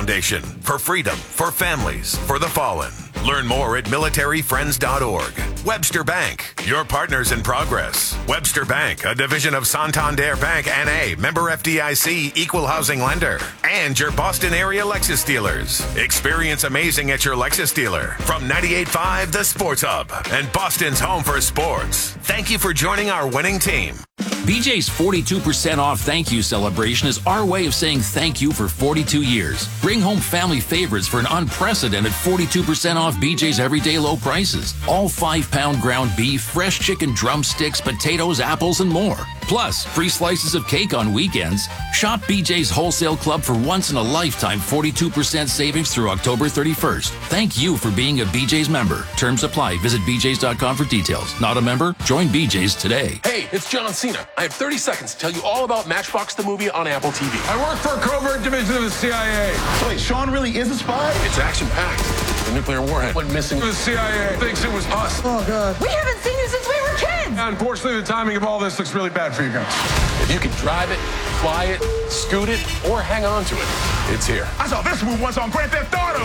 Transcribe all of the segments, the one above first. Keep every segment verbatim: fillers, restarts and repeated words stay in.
Foundation for freedom, for families, for the fallen. Learn more at military friends dot org. Webster Bank, your partners in progress. Webster Bank, a division of Santander Bank N A, member F D I C, equal housing lender. And your Boston area Lexus dealers. Experience amazing at your Lexus dealer. From ninety-eight point five, The Sports Hub, and Boston's home for sports. Thank you for joining our winning team. B J's forty-two percent off thank you celebration is our way of saying thank you for forty-two years. Bring home family favorites for an unprecedented forty-two percent off B J's everyday low prices. All five pound ground beef, fresh chicken drumsticks, potatoes, apples, and more. Plus, free slices of cake on weekends. Shop B J's Wholesale Club for once-in-a-lifetime forty-two percent savings through October thirty-first. Thank you for being a B J's member. Terms apply. Visit B J's dot com for details. Not a member? Join B J's today. Hey, it's John Cena. I have thirty seconds to tell you all about Matchbox the movie on Apple T V. I work for a covert division of the C I A. Wait, Sean really is a spy? It's action-packed. The nuclear warhead went missing. The C I A thinks it was us. Oh, God. We haven't seen you since we were kids. Unfortunately, the timing of all this looks really bad for you guys. If you can drive it, fly it, scoot it, or hang on to it, it's here. I saw this move once on Grand Theft Auto.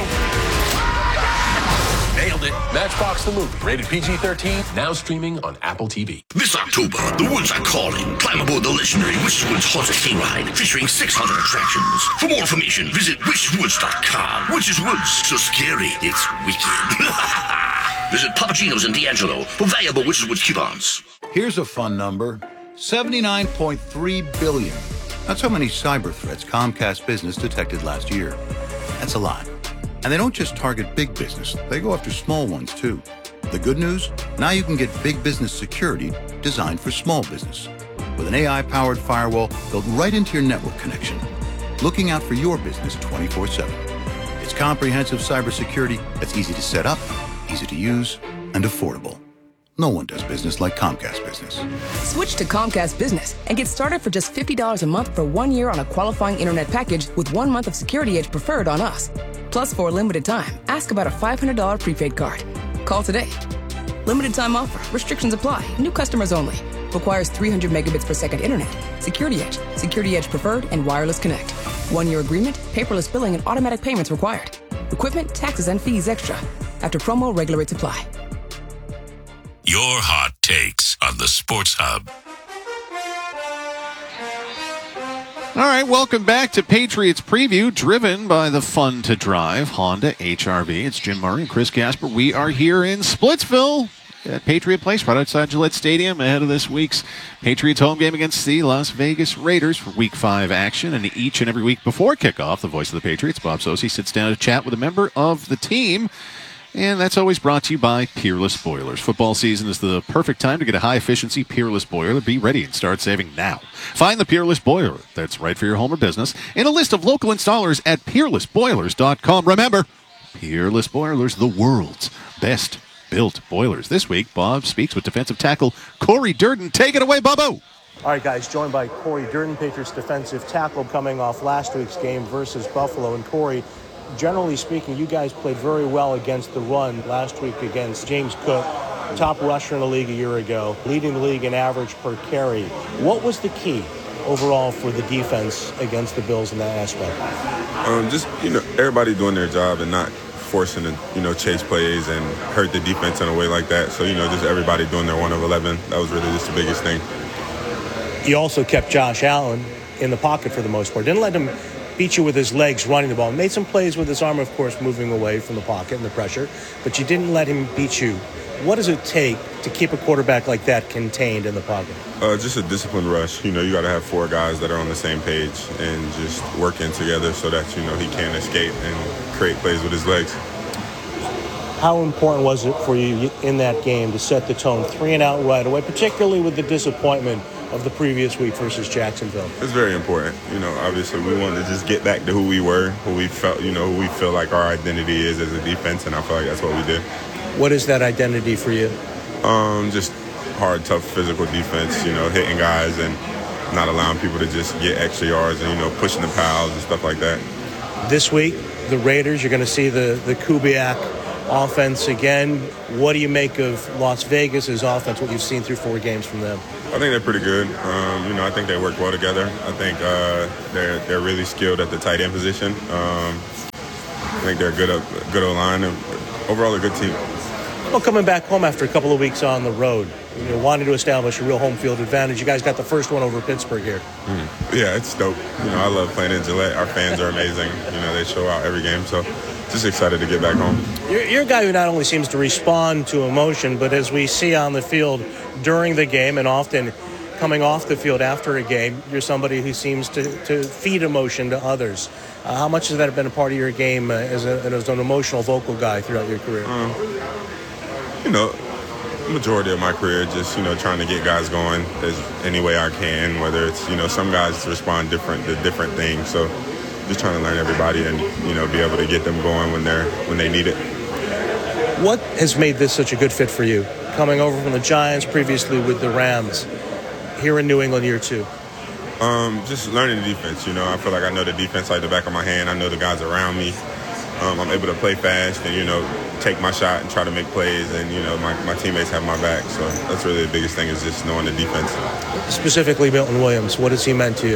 Nailed it. Matchbox the movie. Rated P G thirteen. Now streaming on Apple T V. This October, the woods are calling. Climb aboard the legendary Witch's Woods Haunted King Ride, featuring six hundred attractions. For more information, visit witches woods dot com. Witch's Woods, so scary, it's wicked. Visit Papagino's and D'Angelo for valuable Witch's Woods coupons. Here's a fun number. seventy-nine point three billion. That's how many cyber threats Comcast Business detected last year. That's a lot. And they don't just target big business, they go after small ones too. The good news? Now you can get big business security designed for small business. With an A I-powered firewall built right into your network connection, looking out for your business twenty-four seven. It's comprehensive cybersecurity that's easy to set up, easy to use, and affordable. No one does business like Comcast Business. Switch to Comcast Business and get started for just fifty dollars a month for one year on a qualifying internet package with one month of Security Edge preferred on us. Plus, for a limited time, ask about a five hundred dollars prepaid card. Call today. Limited time offer. Restrictions apply. New customers only. Requires three hundred megabits per second internet. Security Edge. Security Edge preferred and wireless connect. One-year agreement, paperless billing, and automatic payments required. Equipment, taxes, and fees extra. After promo, regular rates apply. Your hot takes on the Sports Hub. All right, welcome back to Patriots Preview, driven by the fun to drive Honda H R V. It's Jim Murray and Chris Gasper. We are here in Splitsville at Patriot Place, right outside Gillette Stadium, ahead of this week's Patriots home game against the Las Vegas Raiders for Week five action. And each and every week before kickoff, the voice of the Patriots, Bob Socci, sits down to chat with a member of the team. And that's always brought to you by Peerless Boilers. Football season is the perfect time to get a high-efficiency Peerless Boiler. Be ready and start saving now. Find the Peerless Boiler that's right for your home or business in a list of local installers at peerless boilers dot com. Remember, Peerless Boilers, the world's best built boilers. This week, Bob speaks with defensive tackle Corey Durden. Take it away, Bubbo. All right, guys, joined by Corey Durden, Patriots defensive tackle, coming off last week's game versus Buffalo. And Corey, generally speaking, you guys played very well against the run last week against James Cook, top rusher in the league a year ago, leading the league in average per carry. What was the key overall for the defense against the Bills in that aspect? Um, just, you know, everybody doing their job and not forcing to, you know, chase plays and hurt the defense in a way like that. So, you know, just everybody doing their one of eleven. That was really just the biggest thing. You also kept Josh Allen in the pocket for the most part. Didn't let him beat you with his legs running the ball. Made some plays with his arm, of course, moving away from the pocket and the pressure, but you didn't let him beat you. What does it take to keep a quarterback like that contained in the pocket? Uh, just a disciplined rush. You know, you got to have four guys that are on the same page and just working together so that, you know, he can't escape and create plays with his legs. How important was it for you in that game to set the tone three and out right away, particularly with the disappointment of the previous week versus Jacksonville? It's very important. You know, obviously we wanted to just get back to who we were, who we felt, you know, who we feel like our identity is as a defense, and I feel like that's what we did. What is that identity for you? Um, just hard, tough, physical defense, you know, hitting guys and not allowing people to just get extra yards and, you know, pushing the piles and stuff like that. This week, the Raiders, you're going to see the, the Kubiak offense again. What do you make of Las Vegas's offense, what you've seen through four games from them? I think they're pretty good. Um, you know, I think they work well together. I think uh, they're they're really skilled at the tight end position. Um, I think they're a good, good O-line and overall a good team. Well, coming back home after a couple of weeks on the road, you know, wanting to establish a real home field advantage. You guys got the first one over Pittsburgh here. Mm. Yeah, it's dope. You know, I love playing in Gillette. Our fans are amazing. You know, they show out every game, so just excited to get back home. You're, you're a guy who not only seems to respond to emotion, but as we see on the field during the game and often coming off the field after a game, you're somebody who seems to, to feed emotion to others. Uh, how much has that been a part of your game uh, as, a, as an emotional vocal guy throughout your career? Um, you know, majority of my career, just, you know, trying to get guys going as any way I can, whether it's, you know, some guys respond different to different things. So just trying to learn everybody and, you know, be able to get them going when they're, when they need it. What has made this such a good fit for you? Coming over from the Giants, previously with the Rams, here in New England year two. Um, just learning the defense, you know. I feel like I know the defense like the back of my hand. I know the guys around me. Um, I'm able to play fast and, you know, take my shot and try to make plays, and, you know, my, my teammates have my back. So that's really the biggest thing, is just knowing the defense. Specifically Milton Williams, what has he meant to you?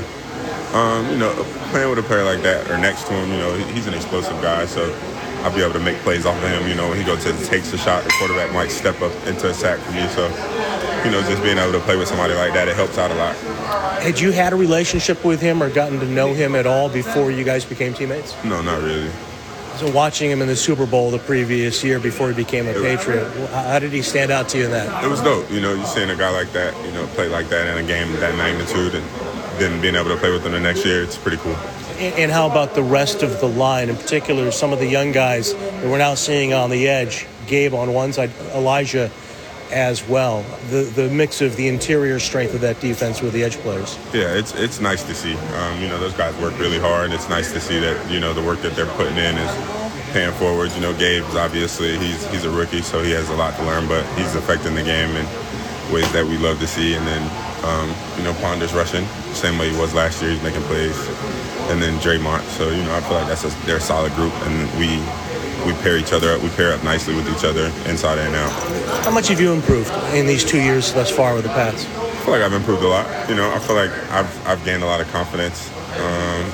Um, you know, playing with a player like that or next to him, you know, he's an explosive guy, so I'll be able to make plays off of him. You know, when he goes to takes a shot, the quarterback might step up into a sack for me. So, you know, just being able to play with somebody like that, it helps out a lot. Had you had a relationship with him or gotten to know him at all before you guys became teammates? No, not really. So watching him in the Super Bowl the previous year before he became a Patriot, how did he stand out to you in that? It was dope. You know, you seeing a guy like that, you know, play like that in a game of that magnitude, and then being able to play with him the next year, it's pretty cool. And how about the rest of the line, in particular, some of the young guys that we're now seeing on the edge, Gabe on one side, Elijah as well, the the mix of the interior strength of that defense with the edge players? Yeah, it's it's nice to see. Um, you know, those guys work really hard. It's nice to see that, you know, the work that they're putting in is paying forwards. You know, Gabe's obviously, he's he's a rookie, so he has a lot to learn, but he's affecting the game in ways that we love to see. And then, um, you know, Ponder's rushing, same way he was last year. He's making plays. And then Draymond. So, you know, I feel like that's a, they're a solid group, and we we pair each other up. We pair up nicely with each other inside and out. How much have you improved in these two years thus far with the Pats? I feel like I've improved a lot. You know, I feel like I've I've gained a lot of confidence. Um,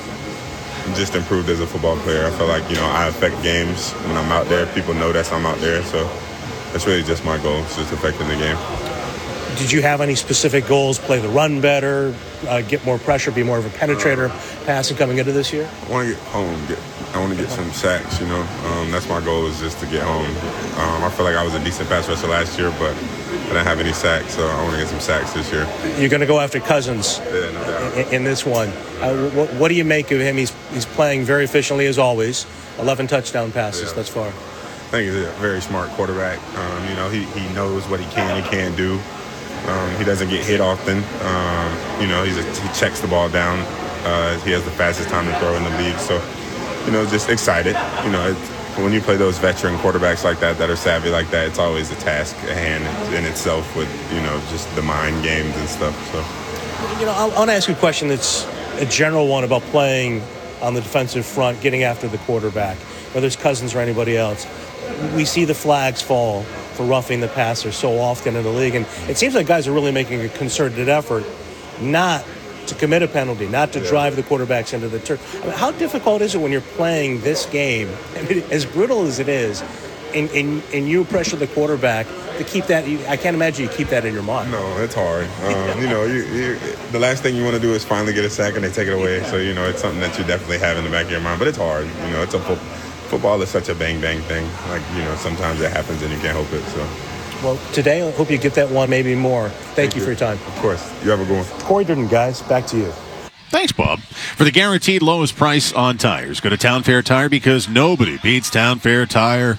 just improved as a football player. I feel like, you know, I affect games when I'm out there. People know that I'm out there. So that's really just my goal, is just affecting the game. Did you have any specific goals? Play the run better, uh, get more pressure, be more of a penetrator, passing coming into this year? I want to get home. Get, I want to get some sacks, you know. Um, that's my goal, is just to get home. Um, I feel like I was a decent pass rusher last year, but I didn't have any sacks, so I want to get some sacks this year. You're going to go after Cousins yeah, no doubt. in, in this one. Uh, what, what do you make of him? He's he's playing very efficiently as always. eleven touchdown passes yeah. thus far. I think he's a very smart quarterback. Um, you know, he, he knows what he can and can't do. Um, he doesn't get hit often. Um, you know, he's a, he checks the ball down. Uh, he has the fastest time to throw in the league. So, you know, just excited. You know, it's, when you play those veteran quarterbacks like that, that are savvy like that, it's always a task at hand in itself with, you know, just the mind games and stuff. So, you know, I want to ask you a question that's a general one about playing on the defensive front, getting after the quarterback, whether it's Cousins or anybody else. We see the flags fall for roughing the passer so often in the league, and it seems like guys are really making a concerted effort not to commit a penalty, not to yeah. drive the quarterbacks into the turf. I mean, how difficult is it when you're playing this game, I mean, as brutal as it is, and, and, and you pressure the quarterback to keep that? I can't imagine you keep that in your mind. No, it's hard. Um, you know, you, you, the last thing you want to do is finally get a sack and they take it away. Yeah. So, you know, it's something that you definitely have in the back of your mind, but it's hard. You know, it's a football. Football is such a bang-bang thing. Like, you know, sometimes it happens and you can't help it. So, well, today I hope you get that one, maybe more. Thank, Thank you, you for your time. Of course. You have a good one. Corey Durden, guys, back to you. Thanks, Bob. For the guaranteed lowest price on tires, go to Town Fair Tire, because nobody beats Town Fair Tire.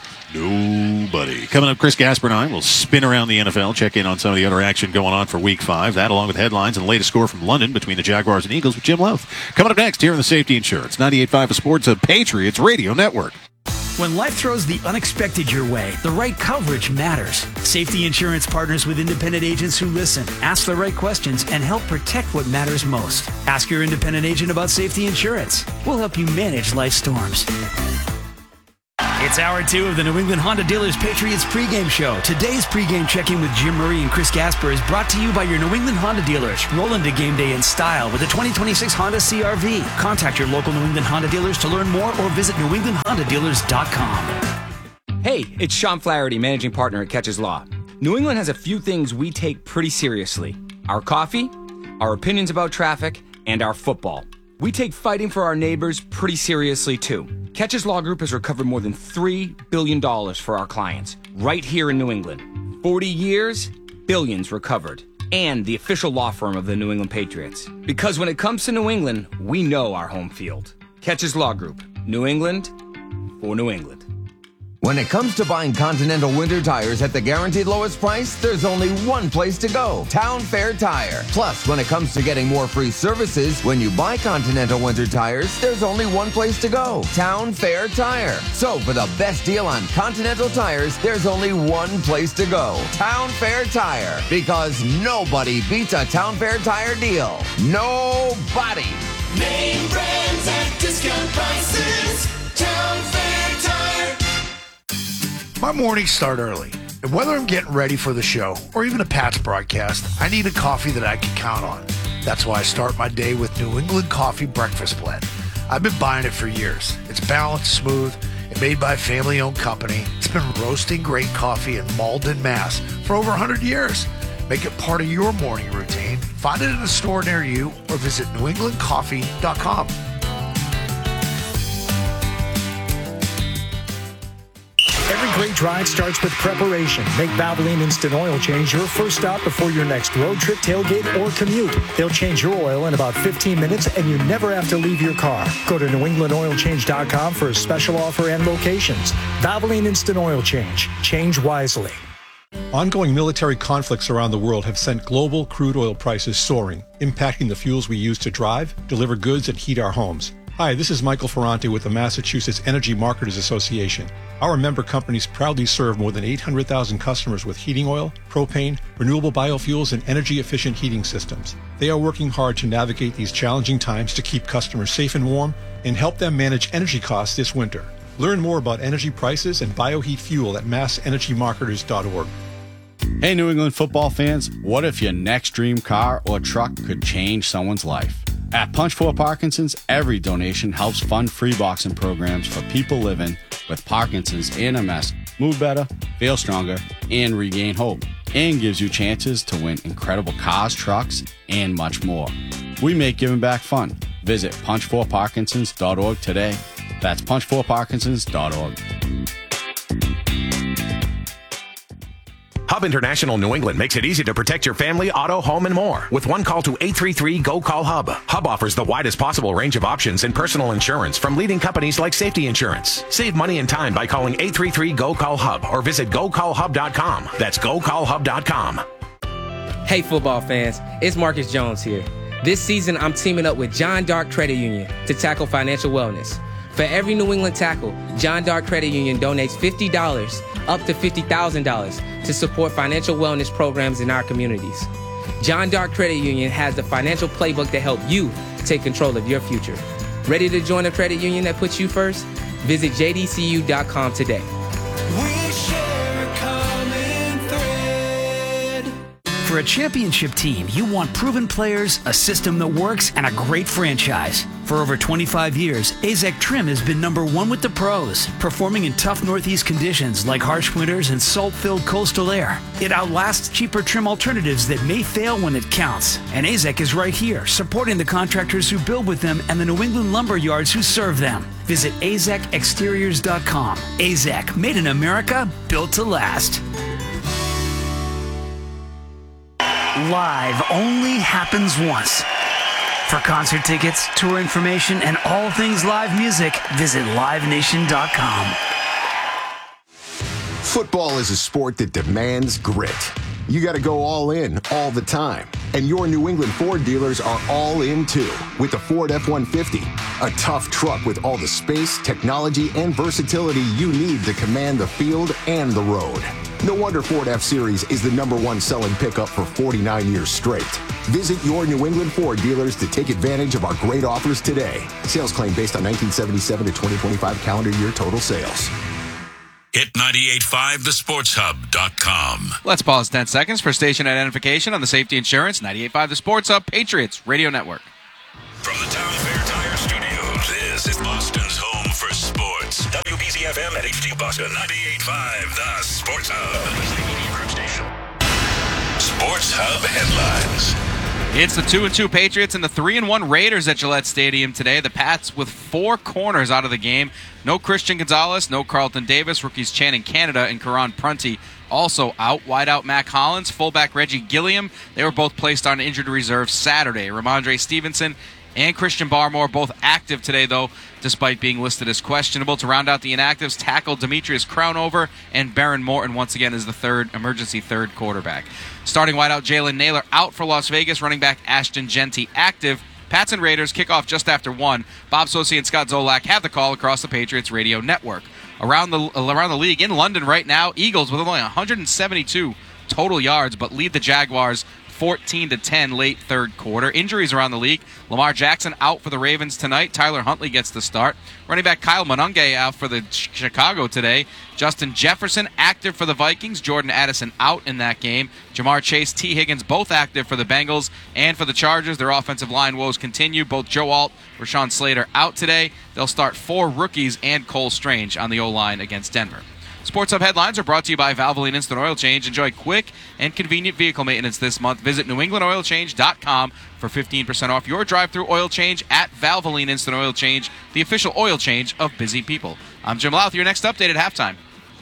Nobody. Coming up, Chris Gasper and I will spin around the N F L, check in on some of the other action going on for Week five. That, along with headlines and the latest score from London between the Jaguars and Eagles with Jim Louth. Coming up next here on the Safety Insurance, ninety-eight point five Sports, a Patriots Radio Network. When life throws the unexpected your way, the right coverage matters. Safety Insurance partners with independent agents who listen, ask the right questions, and help protect what matters most. Ask your independent agent about Safety Insurance. We'll help you manage life's storms. It's hour two of the New England Honda Dealers Patriots pregame show. Today's pregame check-in with Jim Murray and Chris Gasper is brought to you by your New England Honda dealers. Roll into game day in style with the twenty twenty-six Honda C R V. Contact your local New England Honda dealers to learn more or visit new england honda dealers dot com. Hey, it's Sean Flaherty, managing partner at Catches Law. New England has a few things we take pretty seriously. Our coffee, our opinions about traffic, and our football. We take fighting for our neighbors pretty seriously, too. Catches Law Group has recovered more than three billion dollars for our clients, right here in New England. forty years, billions recovered. And the official law firm of the New England Patriots. Because when it comes to New England, we know our home field. Catches Law Group. New England for New England. When it comes to buying Continental winter tires at the guaranteed lowest price, there's only one place to go, Town Fair Tire. Plus, when it comes to getting more free services, when you buy Continental winter tires, there's only one place to go, Town Fair Tire. So, for the best deal on Continental tires, there's only one place to go, Town Fair Tire. Because nobody beats a Town Fair Tire deal. Nobody. Name brands at discount prices, Town Fair Tire. My mornings start early, and whether I'm getting ready for the show or even a Pats broadcast, I need a coffee that I can count on. That's why I start my day with New England Coffee Breakfast Blend. I've been buying it for years. It's balanced, smooth, and made by a family-owned company. It's been roasting great coffee in Malden, Mass for over one hundred years. Make it part of your morning routine. Find it in a store near you or visit new england coffee dot com. Every great drive starts with preparation. Make Valvoline Instant Oil Change your first stop before your next road trip, tailgate, or commute. They'll change your oil in about fifteen minutes, and you never have to leave your car. Go to new england oil change dot com for a special offer and locations. Valvoline Instant Oil Change. Change wisely. Ongoing military conflicts around the world have sent global crude oil prices soaring, impacting the fuels we use to drive, deliver goods, and heat our homes. Hi, this is Michael Ferrante with the Massachusetts Energy Marketers Association. Our member companies proudly serve more than eight hundred thousand customers with heating oil, propane, renewable biofuels, and energy-efficient heating systems. They are working hard to navigate these challenging times to keep customers safe and warm and help them manage energy costs this winter. Learn more about energy prices and bioheat fuel at mass energy marketers dot org. Hey, New England football fans, what if your next dream car or truck could change someone's life? At Punch for Parkinson's, every donation helps fund free boxing programs for people living with Parkinson's and M S. Move better, feel stronger, and regain hope. And gives you chances to win incredible cars, trucks, and much more. We make giving back fun. Visit punch for parkinsons dot org today. That's punch for parkinsons dot org. Hub International New England makes it easy to protect your family, auto, home, and more. With one call to eight three three, G O, call Hub. Hub offers the widest possible range of options in personal insurance from leading companies like Safety Insurance. Save money and time by calling eight three three, G O, call Hub or visit go call hub dot com. That's go call hub dot com. Hey, football fans. It's Marcus Jones here. This season, I'm teaming up with John Dark Credit Union to tackle financial wellness. For every New England tackle, John Dark Credit Union donates fifty dollars up to fifty thousand dollars to support financial wellness programs in our communities. John Dark Credit Union has the financial playbook to help you take control of your future. Ready to join a credit union that puts you first? Visit j d c u dot com today. We share a common thread. For a championship team, you want proven players, a system that works, and a great franchise. For over twenty-five years, AZEK Trim has been number one with the pros, performing in tough Northeast conditions like harsh winters and salt-filled coastal air. It outlasts cheaper trim alternatives that may fail when it counts. And AZEK is right here, supporting the contractors who build with them and the New England lumber yards who serve them. Visit A Z E K exteriors dot com. AZEK, made in America, built to last. Live only happens once. For concert tickets, tour information, and all things live music, visit live nation dot com. Football is a sport that demands grit. You got to go all in all the time. And your New England Ford dealers are all in too with the Ford F one fifty, a tough truck with all the space, technology, and versatility you need to command the field and the road. No wonder Ford F-Series is the number one selling pickup for forty-nine years straight. Visit your New England Ford dealers to take advantage of our great offers today. Sales claim based on nineteen seventy-seven to twenty twenty-five calendar year total sales. Hit nine eight five the sports hub dot com. Let's pause ten seconds for station identification on the Safety Insurance ninety-eight point five The Sports Hub Patriots Radio Network. From the Town Fair Tire Studios, this is Boston's home for sports. W B C F M at H D Boston ninety-eight point five The Sports Hub. Station. Sports Hub headlines. It's the two and two Patriots and the three and one Raiders at Gillette Stadium today. The Pats with four corners out of the game. No Christian Gonzalez, no Carlton Davis. Rookies Channing Canada and Karan Prunty also out. Wideout Mac Hollins, fullback Reggie Gilliam. They were both placed on injured reserve Saturday. Ramondre Stevenson and Christian Barmore both active today, though, despite being listed as questionable. To round out the inactives, tackle Demetrius Crownover, and Baron Morton once again is the third emergency third quarterback. Starting wideout Jalen Naylor out for Las Vegas. Running back Ashton Genty active. Pats and Raiders kick off just after one. Bob Sosey and Scott Zolak have the call across the Patriots radio network. Around the around the league in London right now, Eagles with only one hundred seventy-two total yards, but lead the Jaguars fourteen to ten late third quarter. Injuries around the league. Lamar Jackson out for the Ravens tonight. Tyler Huntley gets the start. Running back Kyle Monange out for the Chicago today. Justin Jefferson active for the Vikings. Jordan Addison out in that game. Jamar Chase, T. Higgins both active for the Bengals and for the Chargers. Their offensive line woes continue. Both Joe Alt, Rashawn Slater out today. They'll start four rookies and Cole Strange on the O-line against Denver. Sports Hub headlines are brought to you by Valvoline Instant Oil Change. Enjoy quick and convenient vehicle maintenance this month. Visit New England Oil Change dot com for fifteen percent off your drive-through oil change at Valvoline Instant Oil Change, the official oil change of busy people. I'm Jim Louth. Your next update at halftime.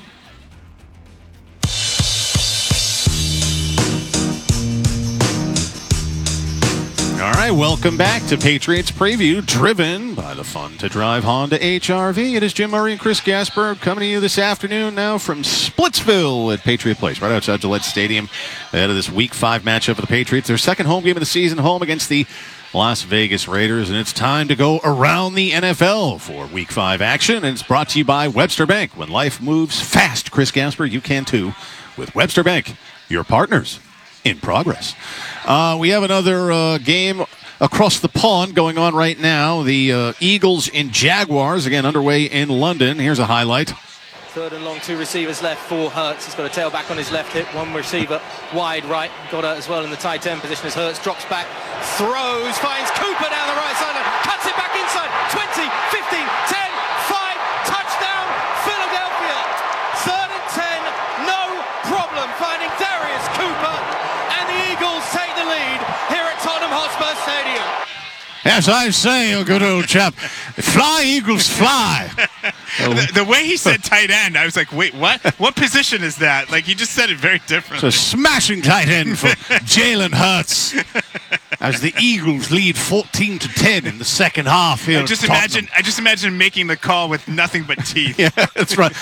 All right, welcome back to Patriots Preview, driven by the Fun to Drive Honda H R V. It is Jim Murray and Chris Gasper coming to you this afternoon now from Splitsville at Patriot Place, right outside Gillette Stadium, ahead of this Week five matchup for the Patriots. Their second home game of the season, home against the Las Vegas Raiders, and it's time to go around the N F L for Week five action, and it's brought to you by Webster Bank. When life moves fast, Chris Gasper, you can too with Webster Bank, your partners in progress. Uh, we have another uh, game across the pond going on right now. The uh, Eagles and Jaguars, again, underway in London. Here's a highlight. Third and long, two receivers left for Hurts. He's got a tailback on his left hip, one receiver wide right. Got it as well in the tight end position as Hurts drops back, throws, finds Cooper down the right side, cuts it back inside, twenty, fifteen, ten, five, touchdown, Philadelphia. Third and ten, no problem, finding Darius Cooper, and the Eagles take the lead here at Tottenham Hotspur Stadium. As I say, a good old chap, fly, Eagles, fly. the, the way he said tight end, I was like, wait, what? What position is that? Like, he just said it very differently. It's a smashing tight end for Jalen Hurts as the Eagles lead fourteen to ten in the second half here. I just at imagine, I just imagine making the call with nothing but teeth. Yeah, that's right.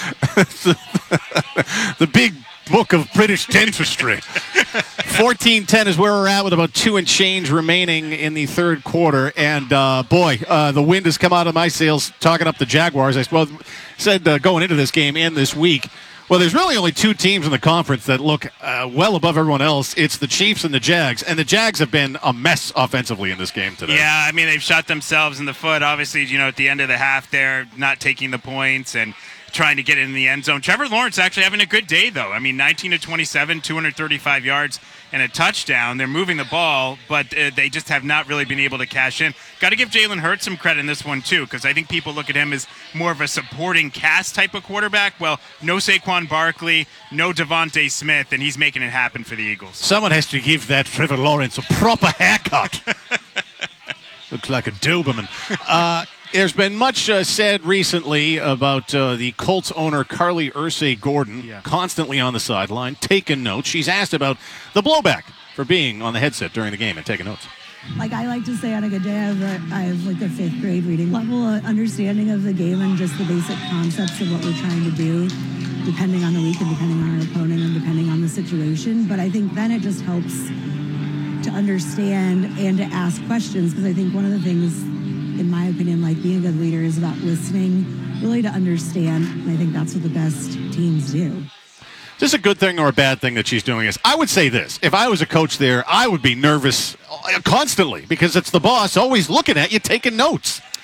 The big book of British dentistry. fourteen ten is where we're at with about two and change remaining in the third quarter. And, uh, boy, uh, the wind has come out of my sails talking up the Jaguars. I well, said uh, going into this game and this week, well, there's really only two teams in the conference that look uh, well above everyone else. It's the Chiefs and the Jags. And the Jags have been a mess offensively in this game today. Yeah, I mean, they've shot themselves in the foot. Obviously, you know, at the end of the half there, not taking the points and trying to get in the end zone. Trevor Lawrence actually having a good day, though. I mean, nineteen to twenty-seven, two hundred thirty-five yards and a touchdown. They're moving the ball, but uh, they just have not really been able to cash in. Got to give Jalen Hurts some credit in this one, too, because I think people look at him as more of a supporting cast type of quarterback. Well, no Saquon Barkley, no Devontae Smith, and he's making it happen for the Eagles. Someone has to give that Trevor Lawrence a proper haircut. Looks like a Doberman. Uh, There's been much uh, said recently about uh, the Colts owner, Carly Ursay Gordon, yeah. constantly on the sideline, taking notes. She's asked about the blowback for being on the headset during the game and taking notes. Like I like to say on a good day, I have, a, I have like a fifth grade reading level uh, understanding of the game and just the basic concepts of what we're trying to do, depending on the week and depending on our opponent and depending on the situation. But I think then it just helps to understand and to ask questions, because I think one of the things, in my opinion, like being a good leader is about listening, really to understand, and I think that's what the best teams do. Is this a good thing or a bad thing that she's doing this? I would say this. If I was a coach there, I would be nervous constantly because it's the boss always looking at you, taking notes.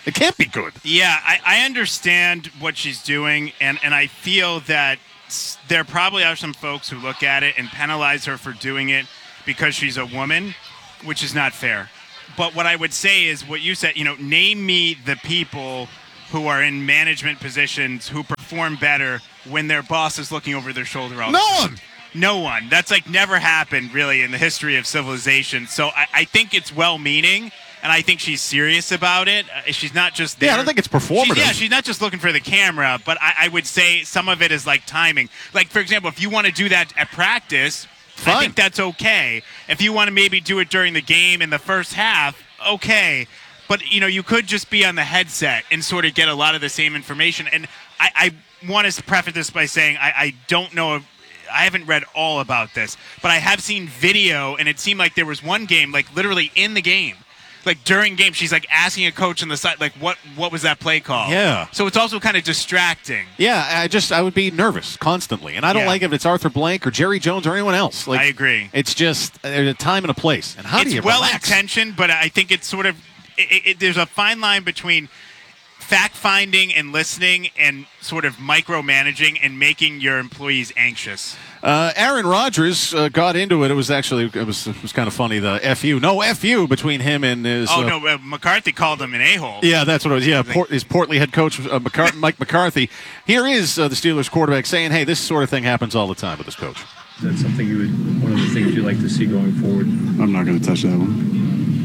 It can't be good. Yeah, I, I understand what she's doing, and, and I feel that s- there probably are some folks who look at it and penalize her for doing it because she's a woman, which is not fair. But what I would say is what you said, you know, name me the people who are in management positions who perform better when their boss is looking over their shoulder all the No time. one. No one. That's like never happened really in the history of civilization. So I, I think it's well-meaning, and I think she's serious about it. Uh, she's not just there. Yeah, I don't think it's performative. She's, yeah, she's not just looking for the camera, but I, I would say some of it is like timing. Like, for example, if you want to do that at practice, Fine. I think that's okay. If you want to maybe do it during the game in the first half, okay. But, you know, you could just be on the headset and sort of get a lot of the same information. And I, I want to preface this by saying I, I don't know if I haven't read all about this, but I have seen video, and it seemed like there was one game, like literally in the game, like during game, she's like asking a coach on the side, like, what what was that play call? Yeah. So it's also kind of distracting. Yeah, I just I would be nervous constantly, and I don't Yeah. like if it's Arthur Blank or Jerry Jones or anyone else. Like, I agree. It's just there's a time and a place, and how it's do you well relax? intentioned, but I think it's sort of it, it, it- there's a fine line between fact finding and listening and sort of micromanaging and making your employees anxious. Uh, Aaron Rodgers uh, got into it. It was actually it was it was kind of funny. The F U, no F U between him and his. oh uh, no, uh, McCarthy called him an a-hole. Yeah, that's what it was. Yeah, Port, his portly head coach, uh, McCar- Mike McCarthy. Here is uh, the Steelers quarterback saying, "Hey, this sort of thing happens all the time with this coach." Is that something you would, one of the things you'd like to see going forward? I'm not going to touch that one.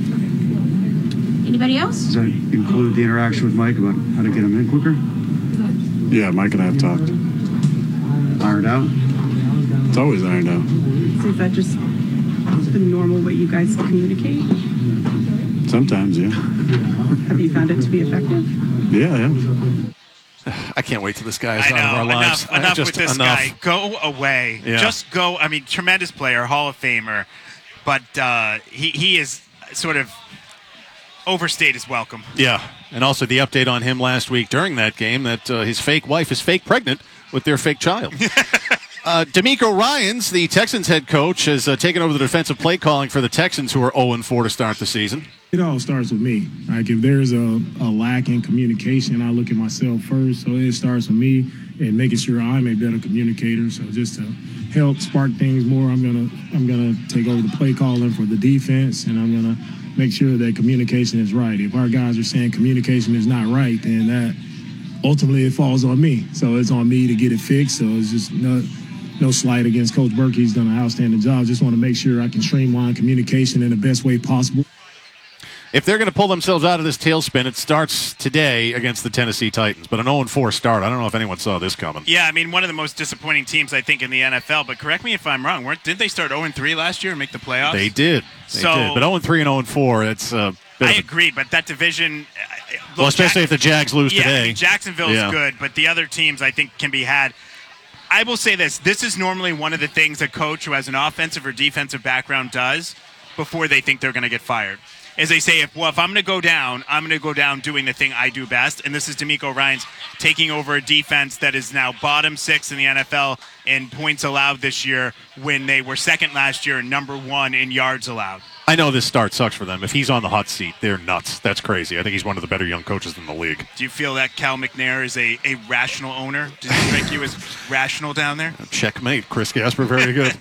Anybody else? Does that include the interaction with Mike about how to get him in quicker? Yeah, Mike and I have talked. Ironed out? It's always ironed out. So is that just the normal way you guys communicate? Sometimes, yeah. Have you found it to be effective? Yeah, yeah. I can't wait till this guy is I out of our know. lives. Enough, I- enough just with this enough. guy. Go away. Yeah. Just go. I mean, tremendous player, Hall of Famer, but uh, he he is sort of overstayed his welcome. Yeah, and also the update on him last week during that game that uh, his fake wife is fake pregnant with their fake child. uh, D'Amico Ryans, the Texans head coach, has uh, taken over the defensive play calling for the Texans, who are oh and four to start the season. It all starts with me. Like if there's a, a lack in communication, I look at myself first. So it starts with me and making sure I'm a better communicator. So just to help spark things more, I'm gonna I'm gonna take over the play calling for the defense, and I'm gonna make sure that communication is right. If our guys are saying communication is not right, then that ultimately it falls on me. So it's on me to get it fixed. So it's just no no slight against Coach Burke. He's done an outstanding job. Just want to make sure I can streamline communication in the best way possible. If they're going to pull themselves out of this tailspin, it starts today against the Tennessee Titans. But an oh and four start, I don't know if anyone saw this coming. Yeah, I mean, one of the most disappointing teams, I think, in the N F L. But correct me if I'm wrong. Weren't, didn't they start oh and three last year and make the playoffs? They did. They So- did. But oh and three and oh and four, it's uh, bit I of a- agree, but that division. uh, Well, look, especially Jack- if the Jags lose yeah, I today. mean, Jacksonville's Yeah. good, but the other teams, I think, can be had. I will say this. This is normally one of the things a coach who has an offensive or defensive background does before they think they're going to get fired. Is they say, if well, if I'm going to go down, I'm going to go down doing the thing I do best. And this is D'Amico Ryans taking over a defense that is now bottom six in the N F L in points allowed this year when they were second last year and number one in yards allowed. I know this start sucks for them. If he's on the hot seat, they're nuts. That's crazy. I think he's one of the better young coaches in the league. Do you feel that Cal McNair is a, a rational owner? Does he strike you as rational down there? Checkmate, Chris Gasper. Very good.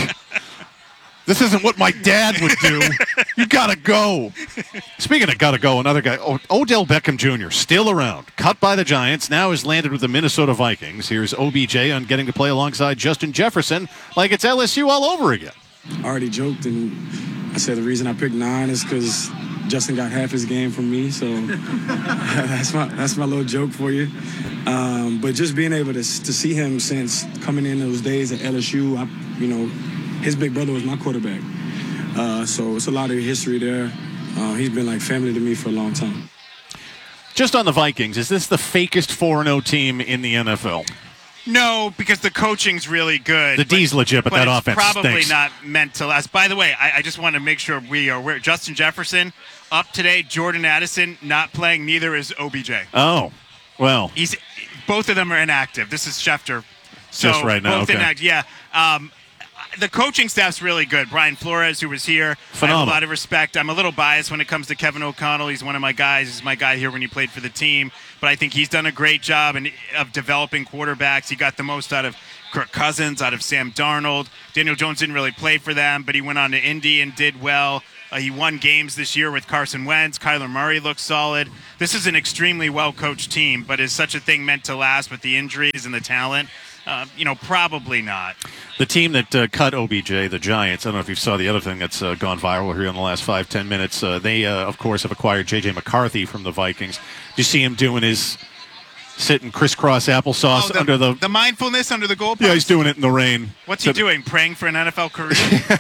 This isn't what my dad would do. You gotta go. Speaking of gotta go, another guy, o- Odell Beckham Junior, still around. Cut by the Giants, now has landed with the Minnesota Vikings. Here's O B J on getting to play alongside Justin Jefferson like it's L S U all over again. I already joked, and I said the reason I picked nine is because Justin got half his game from me. So that's my that's my little joke for you. Um, but just being able to to see him since coming in those days at L S U, I, you know, his big brother was my quarterback. Uh, so it's a lot of history there. Uh, he's been like family to me for a long time. Just on the Vikings, is this the fakest four and oh team in the N F L? No, because the coaching's really good. The D's legit, but that it's offense probably stinks. not meant to last. By the way, I, I just want to make sure we are aware. Justin Jefferson up today. Jordan Addison not playing. Neither is O B J. Oh, well. He's both of them are inactive. This is Schefter. So Just right now, Both okay. inactive. Yeah. Um, the coaching staff's really good. Brian Flores, who was here, Phenomenal. I have a lot of respect. I'm a little biased when it comes to Kevin O'Connell. He's one of my guys. He's my guy here when he played for the team. But I think he's done a great job in, of developing quarterbacks. He got the most out of Kirk Cousins, out of Sam Darnold. Daniel Jones didn't really play for them, but he went on to Indy and did well. Uh, he won games this year with Carson Wentz. Kyler Murray looks solid. This is an extremely well-coached team, but is such a thing meant to last with the injuries and the talent? Uh, you know, probably not. The team that uh, cut O B J, the Giants, I don't know if you saw the other thing that's uh, gone viral here in the last five, ten minutes. Uh, they, uh, of course, have acquired J J McCarthy from the Vikings. Do you see him doing his sitting crisscross applesauce Oh, the, under the... the mindfulness under the goalpost? Yeah, he's doing it in the rain. What's So- he doing? Praying for an N F L career?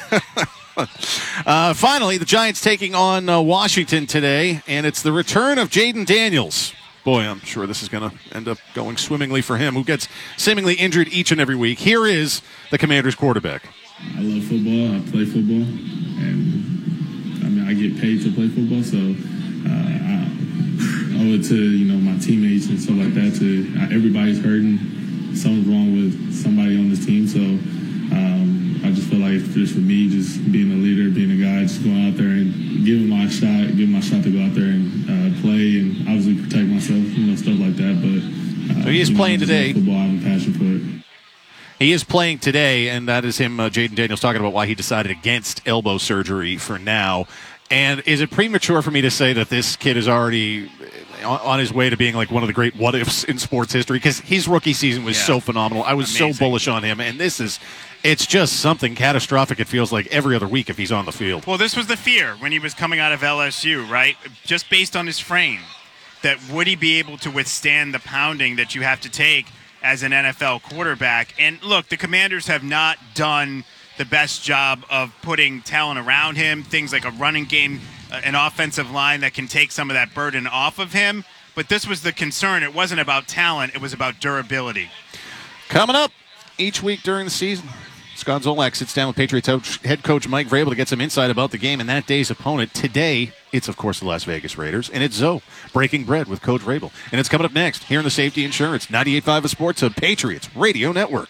Uh, finally, the Giants taking on uh, Washington today, and it's the return of Jaden Daniels. Boy, I'm sure this is going to end up going swimmingly for him, who gets seemingly injured each and every week. Here is the Commanders' quarterback. I love football. I play football, and I mean I get paid to play football, so uh, I owe it to you know my teammates and stuff like that. To uh, everybody's hurting, something's wrong with somebody on this team, so um, I just feel like just for me, just being a leader, being a guy, just going out there and giving my shot, giving my shot to go out there and uh, play and obviously protect myself, you know, stuff like that. But uh, So he is you know, playing I just today. love football. I have a passion for it. He is playing today, and that is him, uh, Jaden Daniels, talking about why he decided against elbow surgery for now. And is it premature for me to say that this kid is already on, on his way to being like one of the great what-ifs in sports history? Because his rookie season was Yeah. so phenomenal. I was Amazing. so bullish on him, and this is, it's just something catastrophic. It feels like every other week if he's on the field. Well, this was the fear when he was coming out of L S U, right? Just based on his frame, that would he be able to withstand the pounding that you have to take as an N F L quarterback? And look, the Commanders have not done the best job of putting talent around him, things like a running game, uh, an offensive line that can take some of that burden off of him. But this was the concern. It wasn't about talent. It was about durability. Coming up each week during the season, Scott Zolak sits down with Patriots head coach Mike Vrabel to get some insight about the game and that day's opponent. Today, it's, of course, the Las Vegas Raiders, and it's Zoe breaking bread with Coach Vrabel. And it's coming up next here in the Safety Insurance ninety-eight point five of Sports of Patriots Radio Network.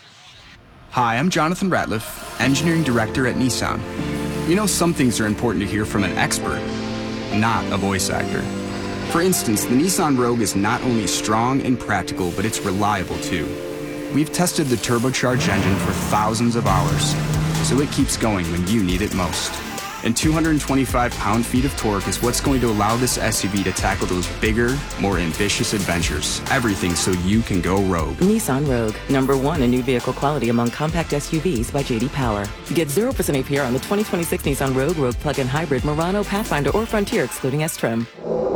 Hi, I'm Jonathan Ratliff, Engineering Director at Nissan. You know, some things are important to hear from an expert, not a voice actor. For instance, the Nissan Rogue is not only strong and practical, but it's reliable too. We've tested the turbocharged engine for thousands of hours, so it keeps going when you need it most. And two hundred twenty-five pound-feet of torque is what's going to allow this S U V to tackle those bigger, more ambitious adventures. Everything so you can go rogue. Nissan Rogue, number one in new vehicle quality among compact S U Vs by J D Power. Get zero percent A P R on the twenty twenty-six Nissan Rogue, Rogue Plug-in Hybrid, Murano, Pathfinder, or Frontier, excluding S-Trim.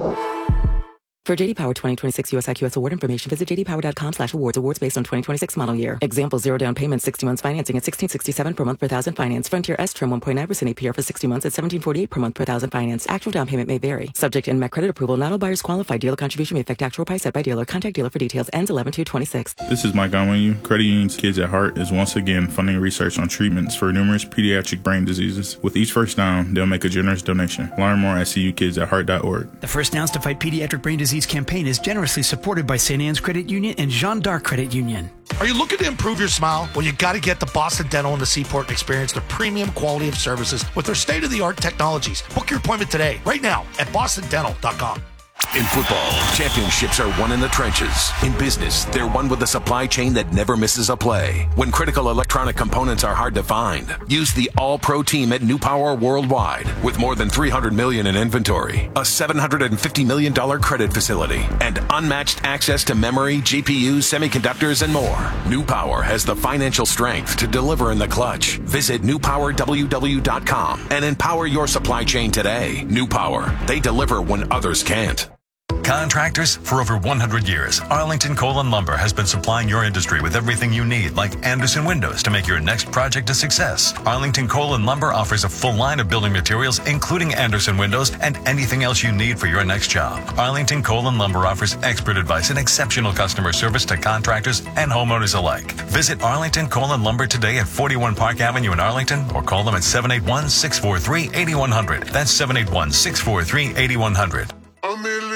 For J D Power twenty twenty-six U S I Q S award information, visit j d power dot com slash awards. Awards based on twenty twenty-six model year. Example, zero down payment, sixty months financing at sixteen sixty-seven per month per thousand finance. Frontier S-Trim one point nine percent A P R for sixty months at seventeen forty-eight per month per thousand finance. Actual down payment may vary. Subject to N M A C credit approval. Not all buyers qualify. Dealer contribution may affect actual price set by dealer. Contact dealer for details. Ends eleven two twenty-six. This is Mike Onwenu. Credit Union's Kids at Heart is once again funding research on treatments for numerous pediatric brain diseases. With each first down, they'll make a generous donation. Learn more at c u kids at heart dot org. The First Downs to Fight Pediatric Brain Disease campaign is generously supported by Saint Anne's Credit Union and Jeanne d'Arc Credit Union. Are you looking to improve your smile? Well, you got to get to Boston Dental in the Seaport and experience their premium quality of services with their state-of-the-art technologies. Book your appointment today, right now, at boston dental dot com. In football, championships are won in the trenches. In business, they're won with a supply chain that never misses a play. When critical electronic components are hard to find, use the All-Pro team at New Power Worldwide. With more than three hundred million dollars in inventory, a seven hundred fifty million dollars credit facility, and unmatched access to memory, G P Us, semiconductors, and more. New Power has the financial strength to deliver in the clutch. Visit new power w w dot com and empower your supply chain today. New Power, they deliver when others can't. Contractors, for over one hundred years, Arlington Coal and Lumber has been supplying your industry with everything you need, like Anderson Windows, to make your next project a success. Arlington Coal and Lumber offers a full line of building materials, including Anderson Windows and anything else you need for your next job. Arlington Coal and Lumber offers expert advice and exceptional customer service to contractors and homeowners alike. Visit Arlington Coal and Lumber today at forty-one Park Avenue in Arlington, or call them at seven eight one, six four three, eight one zero zero. That's seven eight one, six four three, eight one zero zero. A million, a million.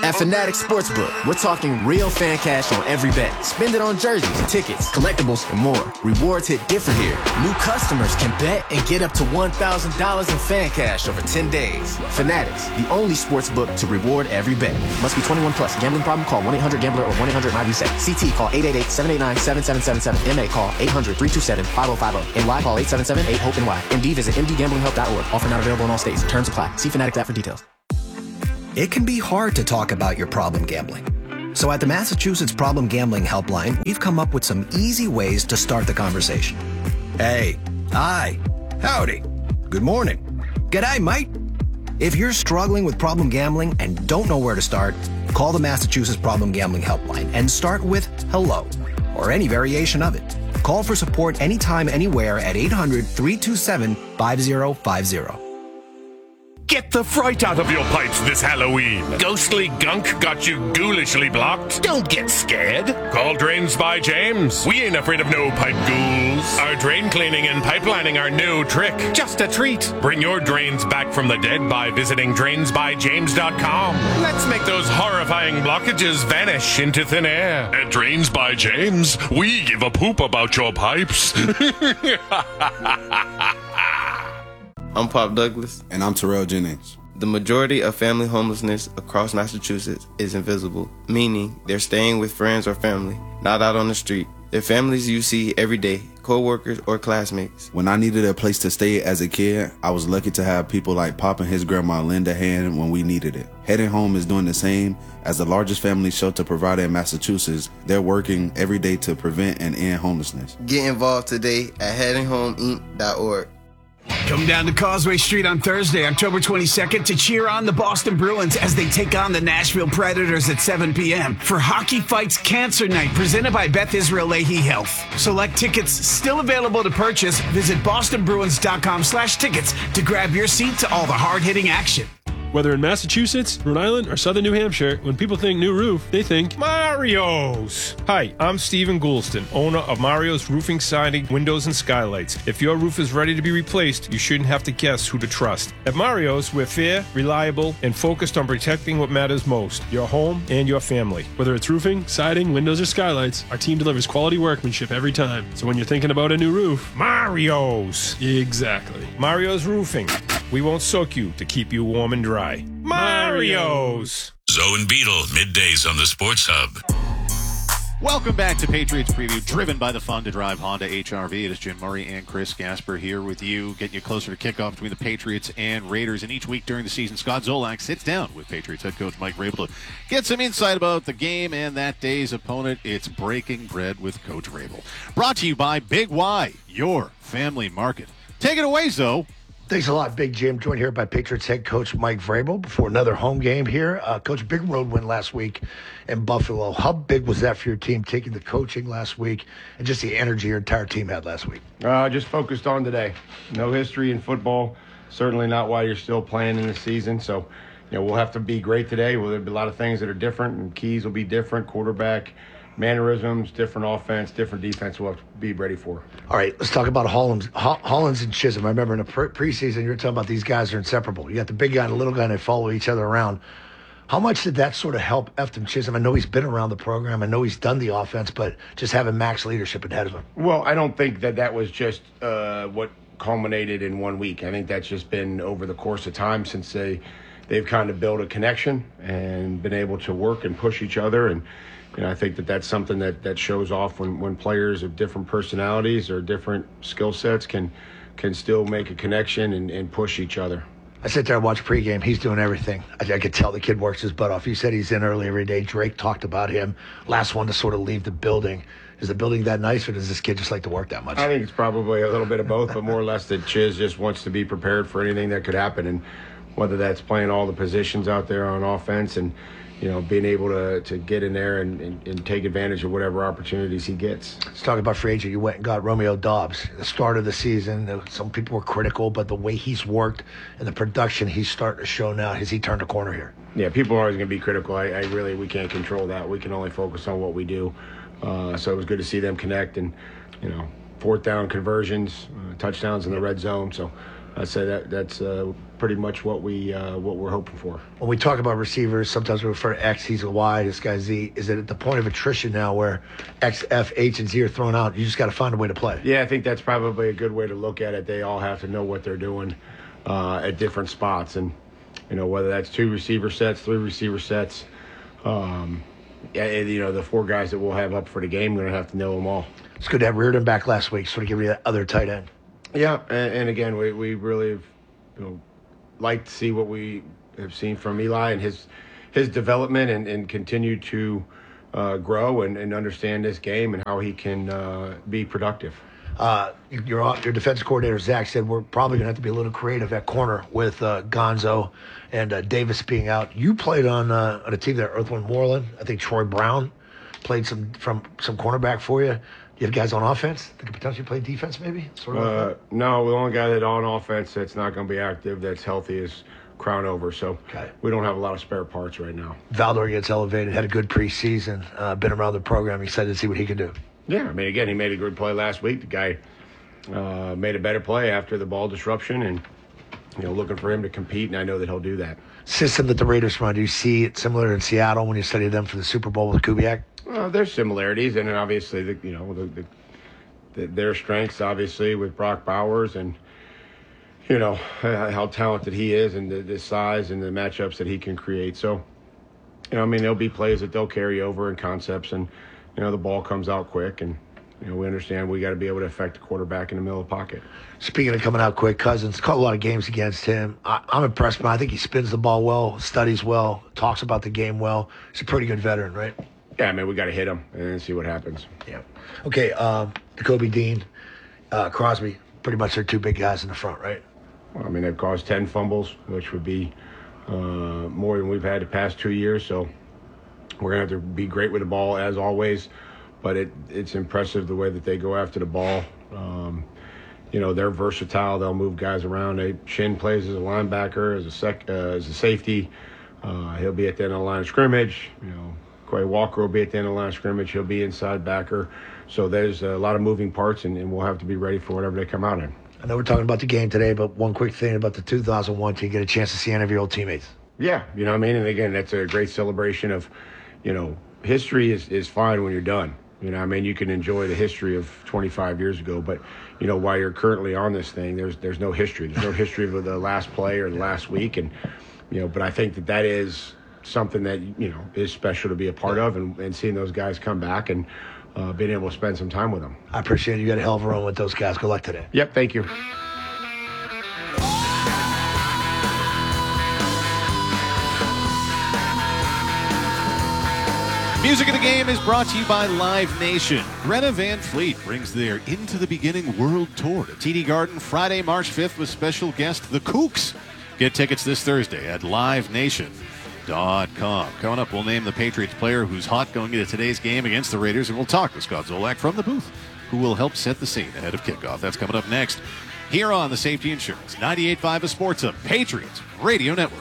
At Fanatics Sportsbook, we're talking real fan cash on every bet. Spend it on jerseys, tickets, collectibles, and more. Rewards hit different here. New customers can bet and get up to one thousand dollars in fan cash over ten days. Fanatics, the only sportsbook to reward every bet. Must be twenty-one plus. Gambling problem? Call one eight hundred gambler or one eight hundred nine reset. C T call eight eight eight, seven eight nine, seven seven seven seven. M A call eight hundred, three two seven, five oh five oh. N Y call eight seven seven, eight hope N Y. M D visit m d gambling help dot org. Offer not available in all states. Terms apply. See Fanatics app for details. It can be hard to talk about your problem gambling. So at the Massachusetts Problem Gambling Helpline, we've come up with some easy ways to start the conversation. Hey, hi, howdy, good morning, g'day, mate. If you're struggling with problem gambling and don't know where to start, call the Massachusetts Problem Gambling Helpline and start with hello, or any variation of it. Call for support anytime, anywhere at eight hundred, three two seven, five oh five oh. Get the fright out of your pipes this Halloween. Ghostly gunk got you ghoulishly blocked? Don't get scared. Call Drains by James. We ain't afraid of no pipe ghouls. Our drain cleaning and pipelining are no trick. Just a treat. Bring your drains back from the dead by visiting drains by james dot com. Let's make those horrifying blockages vanish into thin air. At Drains by James, we give a poop about your pipes. I'm Pop Douglas. And I'm Terrell Jennings. The majority of family homelessness across Massachusetts is invisible, meaning they're staying with friends or family, not out on the street. They're families you see every day, co-workers or classmates. When I needed a place to stay as a kid, I was lucky to have people like Pop and his grandma lend a hand when we needed it. Heading Home is doing the same. As the largest family shelter provider in Massachusetts, they're working every day to prevent and end homelessness. Get involved today at heading home inc dot org. Come down to Causeway Street on Thursday, October twenty-second to cheer on the Boston Bruins as they take on the Nashville Predators at seven p.m. for Hockey Fights Cancer Night presented by Beth Israel Lahey Health. Select tickets still available to purchase. Visit boston bruins dot com slash tickets to grab your seat to all the hard-hitting action. Whether in Massachusetts, Rhode Island, or Southern New Hampshire, when people think new roof, they think Mario's. Hi, I'm Stephen Goulston, owner of Mario's Roofing, Siding, Windows, and Skylights. If your roof is ready to be replaced, you shouldn't have to guess who to trust. At Mario's, we're fair, reliable, and focused on protecting what matters most, your home and your family. Whether it's roofing, siding, windows, or skylights, our team delivers quality workmanship every time. So when you're thinking about a new roof, Mario's. Exactly. Mario's Roofing. We won't soak you to keep you warm and dry. Mario's. Zoe and Beetle, middays on the Sports Hub. Welcome back to Patriots Preview, driven by the Fun to Drive Honda H R V. It is Jim Murray and Chris Gasper here with you, getting you closer to kickoff between the Patriots and Raiders. And each week during the season, Scott Zolak sits down with Patriots head coach Mike Vrabel to get some insight about the game and that day's opponent. It's Breaking Bread with Coach Vrabel. Brought to you by Big Y, your family market. Take it away, Zoe. Thanks a lot, Big Jim. Joined here by Patriots head coach Mike Vrabel before another home game here. Uh, coach, big road win last week in Buffalo. How big was that for your team, taking the coaching last week and just the energy your entire team had last week? Uh, just focused on today. No history in football. Certainly not while you're still playing in the season. So, you know, we'll have to be great today. Well, there'll be a lot of things that are different, and keys will be different. Quarterback, mannerisms, different offense, different defense we'll have to be ready for. All right, let's talk about Hollins, Hollins and Chisholm. I remember in the pre- preseason, you were talking about these guys are inseparable. You got the big guy and the little guy, and they follow each other around. How much did that sort of help Efton Chisholm? I know he's been around the program. I know he's done the offense, but just having Max leadership ahead of him. Well, I don't think that that was just uh, what culminated in one week. I think that's just been over the course of time since they, they've kind of built a connection and been able to work and push each other. And you know, I think that that's something that, that shows off when, when players of different personalities or different skill sets can can still make a connection and, and push each other. I sit there and watch pregame. He's doing everything. I, I could tell the kid works his butt off. He said he's in early every day. Drake talked about him. Last one to sort of leave the building. Is the building that nice, or does this kid just like to work that much? I think it's probably a little bit of both, but more or less that Chiz just wants to be prepared for anything that could happen, and whether that's playing all the positions out there on offense and you know, being able to, to get in there and, and, and take advantage of whatever opportunities he gets. Let's talk about free agent. You went and got Romeo Dobbs. At the start of the season, some people were critical, but the way he's worked and the production he's starting to show now, has he turned a corner here? Yeah, people are always going to be critical. I, I really, we can't control that. We can only focus on what we do. Uh, so it was good to see them connect and, you know, fourth down conversions, uh, touchdowns in the red zone. So I'd say that that's uh, pretty much what we uh, what we're hoping for. When we talk about receivers, sometimes we refer to X, he's a Y, this guy's Z. Is it at the point of attrition now where X, F, H, and Z are thrown out? You just got to find a way to play. Yeah, I think that's probably a good way to look at it. They all have to know what they're doing uh, at different spots, and you know whether that's two receiver sets, three receiver sets. Um, yeah, you know the four guys that we'll have up for the game, we're gonna have to know them all. It's good to have Reardon back last week, sort of give you that other tight end. Yeah, and, and again, we, we really have, you know, like to see what we have seen from Eli and his his development and, and continue to uh, grow and, and understand this game and how he can uh, be productive. Uh, your your defense coordinator, Zach, said we're probably going to have to be a little creative at corner with uh, Gonzo and uh, Davis being out. You played on uh, on a team there, Earth, Wind, Moreland. I think Troy Brown played some from some cornerback for you. You have guys on offense that could potentially play defense, maybe? Sort of uh, like no, the only guy that on offense that's not going to be active, that's healthy, is Crown Over. So okay. We don't have a lot of spare parts right now. Valdor gets elevated, had a good preseason, uh, been around the program. Excited to see what he can do. Yeah, I mean, again, he made a good play last week. The guy uh, made a better play after the ball disruption, and you know, looking for him to compete, and I know that he'll do that. System that the Raiders run, do you see it similar in Seattle when you studied them for the Super Bowl with Kubiak? Well, there's similarities, and then obviously, the, you know, the, the, the, their strengths, obviously, with Brock Bowers and, you know, how talented he is and the, the size and the matchups that he can create. So, you know, I mean, there'll be plays that they'll carry over and concepts, and, you know, the ball comes out quick, and, you know, we understand we got to be able to affect the quarterback in the middle of the pocket. Speaking of coming out quick, Cousins caught a lot of games against him. I, I'm impressed by him. I think he spins the ball well, studies well, talks about the game well. He's a pretty good veteran, right? Yeah, I mean, we got to hit him and then see what happens. Yeah. Okay, um, Jacoby Dean, uh, Crosby, pretty much they're two big guys in the front, right? Well, I mean, they've caused ten fumbles, which would be uh, more than we've had the past two years. So we're going to have to be great with the ball, as always. But it, it's impressive the way that they go after the ball. Um, you know, they're versatile. They'll move guys around. They, Shin plays as a linebacker, as a sec, uh, as a safety. Uh, he'll be at the end of the line of scrimmage. You know, Quay Walker will be at the end of the line of scrimmage. He'll be inside backer. So there's a lot of moving parts, and, and we'll have to be ready for whatever they come out in. I know we're talking about the game today, but one quick thing about the two thousand one team, get a chance to see any of your old teammates. Yeah, you know what I mean? And again, that's a great celebration of, you know, history is, is fine when you're done. You know, I mean, you can enjoy the history of twenty-five years ago, but, you know, while you're currently on this thing, there's there's no history. There's no history of the last play or the last week. And, you know, but I think that that is something that, you know, is special to be a part of, and, and seeing those guys come back and uh, being able to spend some time with them. I appreciate it. You got a hell of a run with those guys. Good luck today. Yep, thank you. Music of the Game is brought to you by Live Nation. Greta Van Fleet brings their Into the Beginning World Tour to T D Garden Friday, March fifth with special guest The Kooks. Get tickets this Thursday at live nation dot com. Coming up, we'll name the Patriots player who's hot going into today's game against the Raiders, and we'll talk with Scott Zolak from the booth, who will help set the scene ahead of kickoff. That's coming up next here on the Safety Insurance ninety-eight point five of Sports of Patriots Radio Network.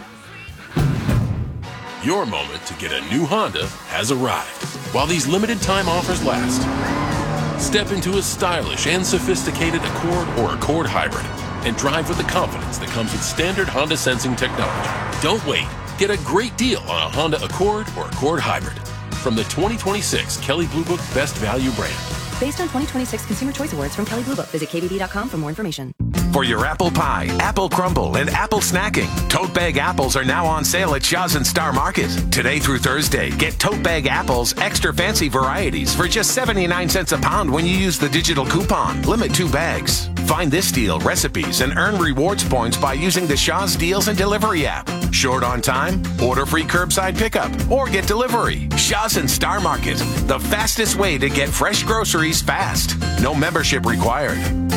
Your moment to get a new Honda has arrived. While these limited time offers last, step into a stylish and sophisticated Accord or Accord Hybrid and drive with the confidence that comes with standard Honda sensing technology. Don't wait. Get a great deal on a Honda Accord or Accord Hybrid from the twenty twenty-six Kelley Blue Book Best Value brand. Based on twenty twenty-six Consumer Choice Awards from Kelley Blue Book. Visit K B B dot com for more information. For your apple pie, apple crumble, and apple snacking, Tote Bag Apples are now on sale at Shaw's and Star Market. Today through Thursday, get Tote Bag Apples extra fancy varieties for just seventy-nine cents a pound when you use the digital coupon. Limit two bags. Find this deal, recipes, and earn rewards points by using the Shaw's Deals and Delivery app. Short on time? Order free curbside pickup or get delivery. Shaw's and Star Market, the fastest way to get fresh groceries fast. No membership required.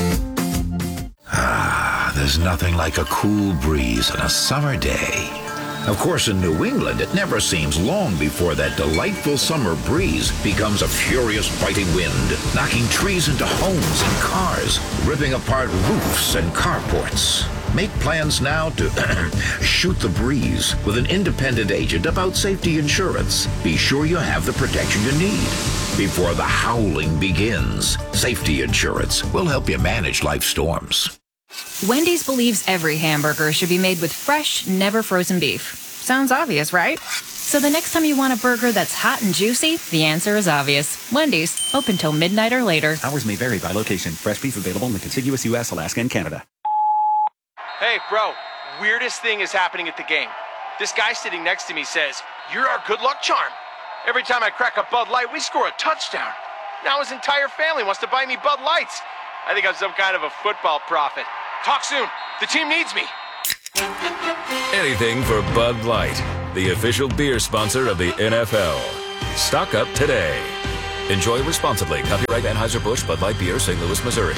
Ah, there's nothing like a cool breeze on a summer day. Of course, in New England, it never seems long before that delightful summer breeze becomes a furious biting wind, knocking trees into homes and cars, ripping apart roofs and carports. Make plans now to shoot the breeze with an independent agent about safety insurance. Be sure you have the protection you need before the howling begins. Safety insurance will help you manage life storms. Wendy's believes every hamburger should be made with fresh, never frozen beef. Sounds obvious, right? So the next time you want a burger that's hot and juicy, the answer is obvious. Wendy's, open till midnight or later. Hours may vary by location. Fresh beef available in the contiguous U S, Alaska, and Canada. Hey, bro, weirdest thing is happening at the game. This guy sitting next to me says, "You're our good luck charm." Every time I crack a Bud Light, we score a touchdown. Now his entire family wants to buy me Bud Lights. I think I'm some kind of a football prophet. Talk soon. The team needs me. Anything for Bud Light, the official beer sponsor of the N F L. Stock up today. Enjoy responsibly. Copyright Anheuser-Busch Bud Light Beer, Saint Louis, Missouri.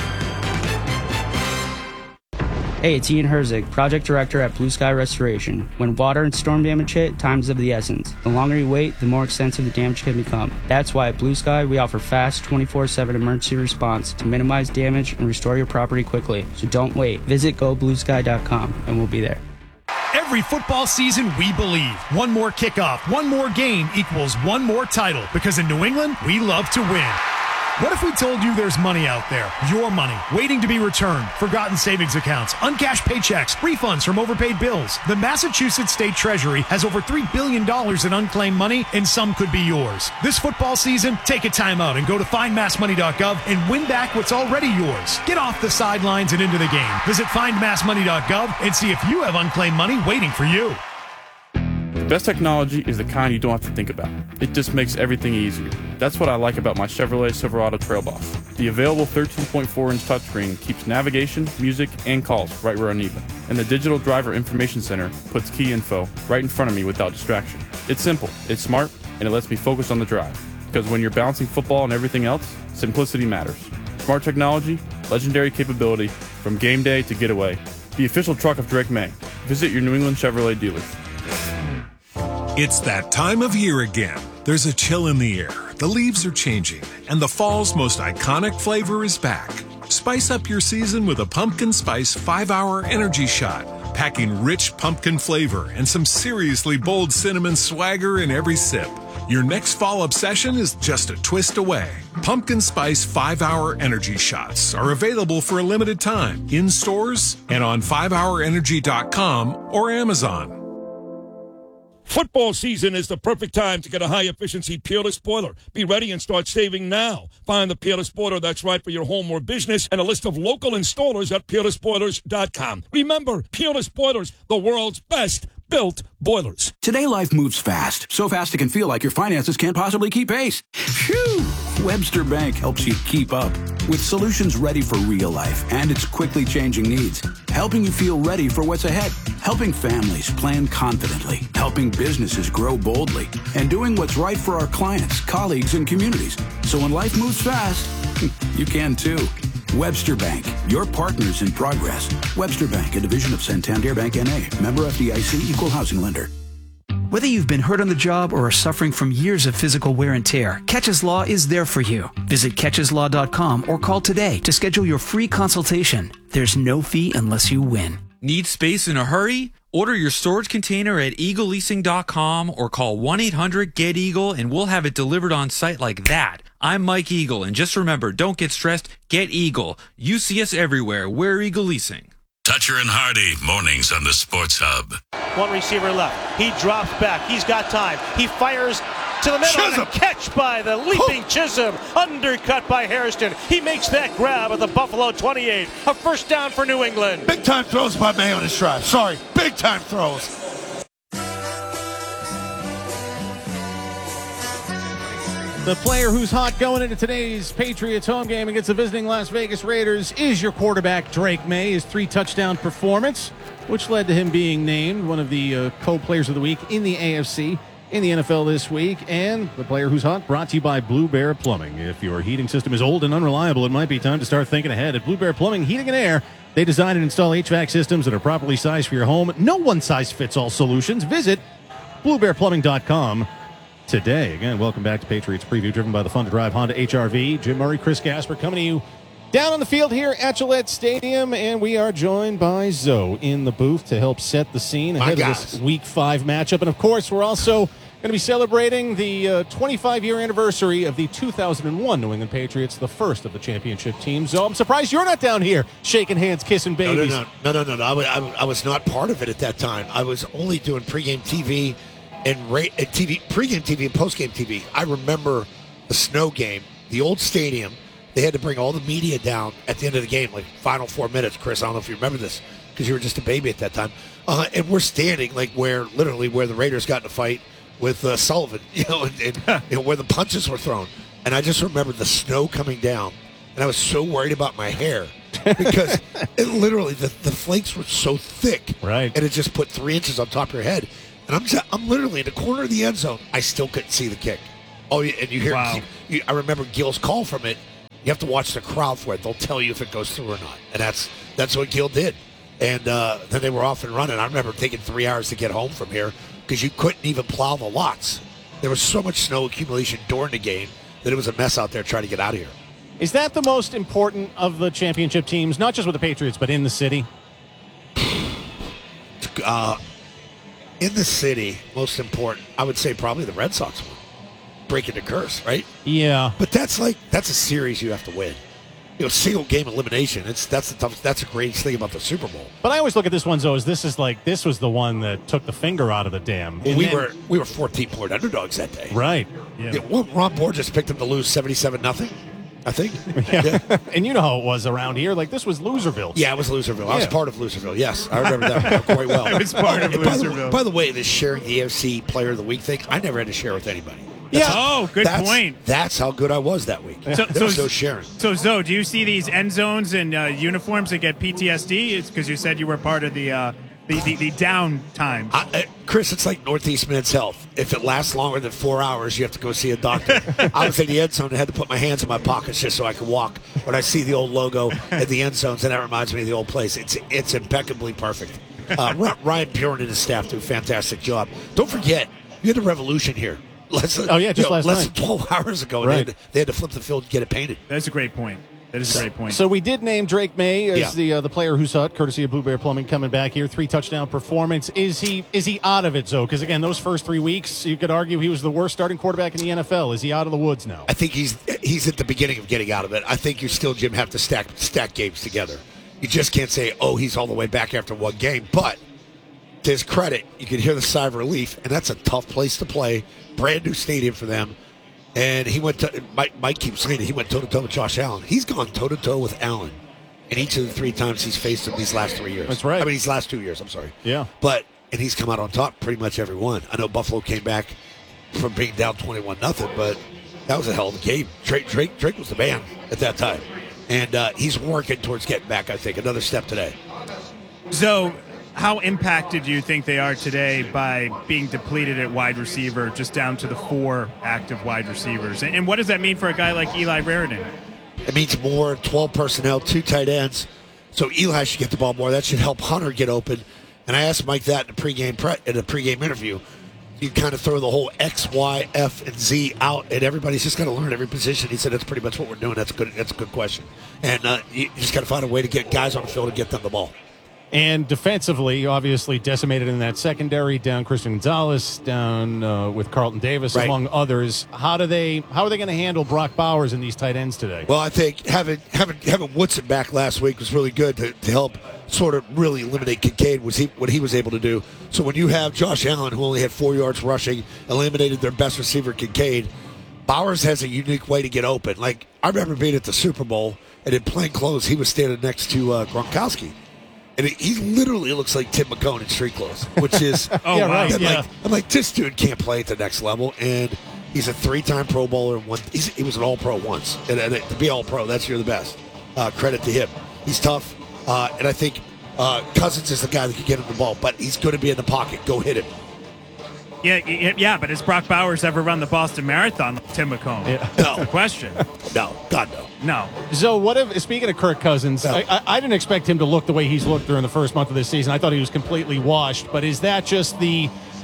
Hey, it's Ian Herzig, Project Director at Blue Sky Restoration. When water and storm damage hit, time's of the essence. The longer you wait, the more extensive the damage can become. That's why at Blue Sky, we offer fast twenty-four seven emergency response to minimize damage and restore your property quickly. So don't wait. Visit go blue sky dot com and we'll be there. Every football season, we believe one more kickoff, one more game equals one more title. Because in New England, we love to win. What if we told you there's money out there, your money, waiting to be returned, forgotten savings accounts, uncashed paychecks, refunds from overpaid bills? The Massachusetts State Treasury has over three billion dollars in unclaimed money, and some could be yours. This football season, take a time out and go to find mass money dot gov and win back what's already yours. Get off the sidelines and into the game. Visit find mass money dot gov and see if you have unclaimed money waiting for you. The best technology is the kind you don't have to think about. It just makes everything easier. That's what I like about my Chevrolet Silverado Trail Boss. The available thirteen point four inch touchscreen keeps navigation, music, and calls right where I need them. And the Digital Driver Information Center puts key info right in front of me without distraction. It's simple, it's smart, and it lets me focus on the drive. Because when you're balancing football and everything else, simplicity matters. Smart technology, legendary capability, from game day to getaway. The official truck of Drake May. Visit your New England Chevrolet dealers. It's that time of year again. There's a chill in the air, the leaves are changing, and the fall's most iconic flavor is back. Spice up your season with a pumpkin spice five hour energy shot, packing rich pumpkin flavor and some seriously bold cinnamon swagger in every sip. Your next fall obsession is just a twist away. Pumpkin Spice five hour energy shots are available for a limited time in stores and on five hour energy dot com or Amazon. Football season is the perfect time to get a high-efficiency Peerless boiler. Be ready and start saving now. Find the Peerless boiler that's right for your home or business and a list of local installers at peerless boilers dot com. Remember, Peerless Boilers, the world's best built boilers. Today life moves fast, so fast it can feel like your finances can't possibly keep pace. Phew! Webster Bank helps you keep up with solutions ready for real life and its quickly changing needs, helping you feel ready for what's ahead, helping families plan confidently, helping businesses grow boldly, and doing what's right for our clients, colleagues, and communities. So when life moves fast, you can too. Webster Bank, your partners in progress. Webster Bank, a division of Santander Bank N A, member F D I C, equal housing lender. Whether you've been hurt on the job or are suffering from years of physical wear and tear, Catches Law is there for you. Visit catches law dot com or call today to schedule your free consultation. There's no fee unless you win. Need space in a hurry? Order your storage container at eagle leasing dot com or call one eight hundred get eagle and we'll have it delivered on site like that. I'm Mike Eagle, and just remember, don't get stressed, get Eagle. You see us everywhere. We're Eagle Leasing. Toucher and Hardy, mornings on the Sports Hub. One receiver left. He drops back. He's got time. He fires to the middle. And a catch by the leaping Chisholm. Undercut by Hairston. He makes that grab at the Buffalo twenty-eight. A first down for New England. Big time throws by May on his drive. Sorry, big time throws. The player who's hot going into today's Patriots home game against the visiting Las Vegas Raiders is your quarterback, Drake May. His three-touchdown performance, which led to him being named one of the uh, co-players of the week in the A F C in the N F L this week. And the player who's hot, brought to you by Blue Bear Plumbing. If your heating system is old and unreliable, it might be time to start thinking ahead. At Blue Bear Plumbing, Heating and Air, they design and install H V A C systems that are properly sized for your home. No one-size-fits-all solutions. Visit blue bear plumbing dot com. Today. Again, welcome back to Patriots Preview, driven by the Fun to Drive Honda H R V. Jim Murray, Chris Gasper, coming to you Down on the field here at Gillette Stadium, and we are joined by Zoe in the booth to help set the scene ahead of this Week five matchup. And, of course, we're also going to be celebrating the uh, twenty-five-year anniversary of the two thousand one New England Patriots, the first of the championship teams. Zoe, I'm surprised you're not down here shaking hands, kissing babies. No, no, no, no, no, no. I, was, I, I was not part of it at that time. I was only doing pregame T V and, ra- and T V, pregame T V and postgame T V. I remember the snow game, the old stadium. They had to bring all the media down at the end of the game, like final four minutes. Chris, I don't know if you remember this because you were just a baby at that time. Uh, and we're standing like where, literally, where the Raiders got in a fight with uh, Sullivan, you know, and, and you know, where the punches were thrown. And I just remember the snow coming down, and I was so worried about my hair because it literally the, the flakes were so thick, right? And it just put three inches on top of your head. And I'm just, I'm literally in the corner of the end zone. I still couldn't see the kick. Oh, and you hear, Wow. you, I remember Gil's call from it. You have to watch the crowd for it. They'll tell you if it goes through or not. And that's that's what Gil did. And uh, then they were off and running. I remember taking three hours to get home from here because you couldn't even plow the lots. There was so much snow accumulation during the game that it was a mess out there trying to get out of here. Is that the most important of the championship teams, not just with the Patriots, but in the city? Uh, in the city, most important, I would say probably the Red Sox one. Breaking the curse, right? Yeah. But that's like, that's a series you have to win. You know, single game elimination. It's that's the tough, that's the greatest thing about the Super Bowl. But I always look at this one, Zoe, as this is like, this was the one that took the finger out of the dam. Well, And we then- were we were fourteen point underdogs that day. Right. Yeah. well, Ron Borges picked them to lose seventy-seven nothing, I think. Yeah. And you know how it was around here. Like, this was Loserville. Yeah, it was Loserville. I was Yeah. part of Loserville. Yes, I remember that quite well. I was part of and by the- Loserville. By the way, this sharing the A F C Player of the Week thing, I never had to share with anybody. Yeah. Oh, good that's, point. That's how good I was that week. So, there was no sharing. So, Zoe, do you see these end zones and uh, uniforms that get P T S D? It's because you said you were part of the uh, the, the, the down times. I, uh, Chris, it's like Northeast Men's Health. If it lasts longer than four hours, you have to go see a doctor. I was in the end zone and had to put my hands in my pockets just so I could walk. When I see the old logo at the end zones, and that reminds me of the old place. It's it's impeccably perfect. Uh, Ryan Purin and his staff do a fantastic job. Don't forget, you had a revolution here. Less than, Oh, yeah, just you know, last less night. than twelve hours ago. and Right. They, had to, they had to flip the field and get it painted. That's a great point. That is a great point. So we did name Drake May as Yeah. the uh, the player who's hot, courtesy of Blue Bear Plumbing, coming back here, three touchdown performance. Is he is he out of it, Zoe? Because again, those first three weeks, you could argue he was the worst starting quarterback in the N F L. Is he out of the woods now? I think he's he's at the beginning of getting out of it. I think you still, Jim, have to stack stack games together. You just can't say, oh, he's all the way back after one game. But to his credit, you can hear the sigh of relief, and that's a tough place to play. Brand new stadium for them. And he went to, Mike, Mike keeps saying it, he went toe-to-toe with Josh Allen. He's gone toe-to-toe with Allen in each of the three times he's faced him these last three years. That's right. I mean, these last two years, I'm sorry. Yeah. But, and he's come out on top pretty much every one. I know Buffalo came back from being down twenty-one nothing, but that was a hell of a game. Drake, Drake, Drake was the man at that time. And uh, he's working towards getting back, I think, another step today. Zoe, how impacted do you think they are today by being depleted at wide receiver, just down to the four active wide receivers? And, and what does that mean for a guy like Eli Raridan? It means more, twelve personnel, two tight ends. So Eli should get the ball more. That should help Hunter get open. And I asked Mike that in a pregame pre- in a pregame interview. You kind of throw the whole X, Y, F, and Z out, and everybody's just got to learn every position. He said that's pretty much what we're doing. That's good. That's a good question. And uh, you, you just got to find a way to get guys on the field and get them the ball. And defensively, obviously decimated in that secondary, down Christian Gonzalez, down uh, with Carlton Davis, Right. among others. How do they? How are they going to handle Brock Bowers and these tight ends today? Well, I think having having having Woodson back last week was really good to, to help sort of really eliminate Kincaid was he, what he was able to do. So when you have Josh Allen, who only had four yards rushing, eliminated their best receiver, Kincaid, Bowers has a unique way to get open. Like, I remember being at the Super Bowl, and in plain clothes, he was standing next to uh, Gronkowski. And he he literally looks like Tim McCone in street clothes, which is Oh, yeah, wow. I'm yeah. like, I'm like, this dude can't play at the next level, and he's a three-time Pro Bowler. And one, he's, he was an All-Pro once, and, and to be All-Pro, that's you're the best. Uh, credit to him. He's tough, uh, and I think uh, Cousins is the guy that can get him the ball, but he's going to be in the pocket. Go hit him. Yeah, yeah, yeah, but has Brock Bowers ever run the Boston Marathon like Tim McComb? No. That's the question. No, God no. No. So, what if, speaking of Kirk Cousins, No. I, I, I didn't expect him to look the way he's looked during the first month of this season. I thought he was completely washed. But is that just the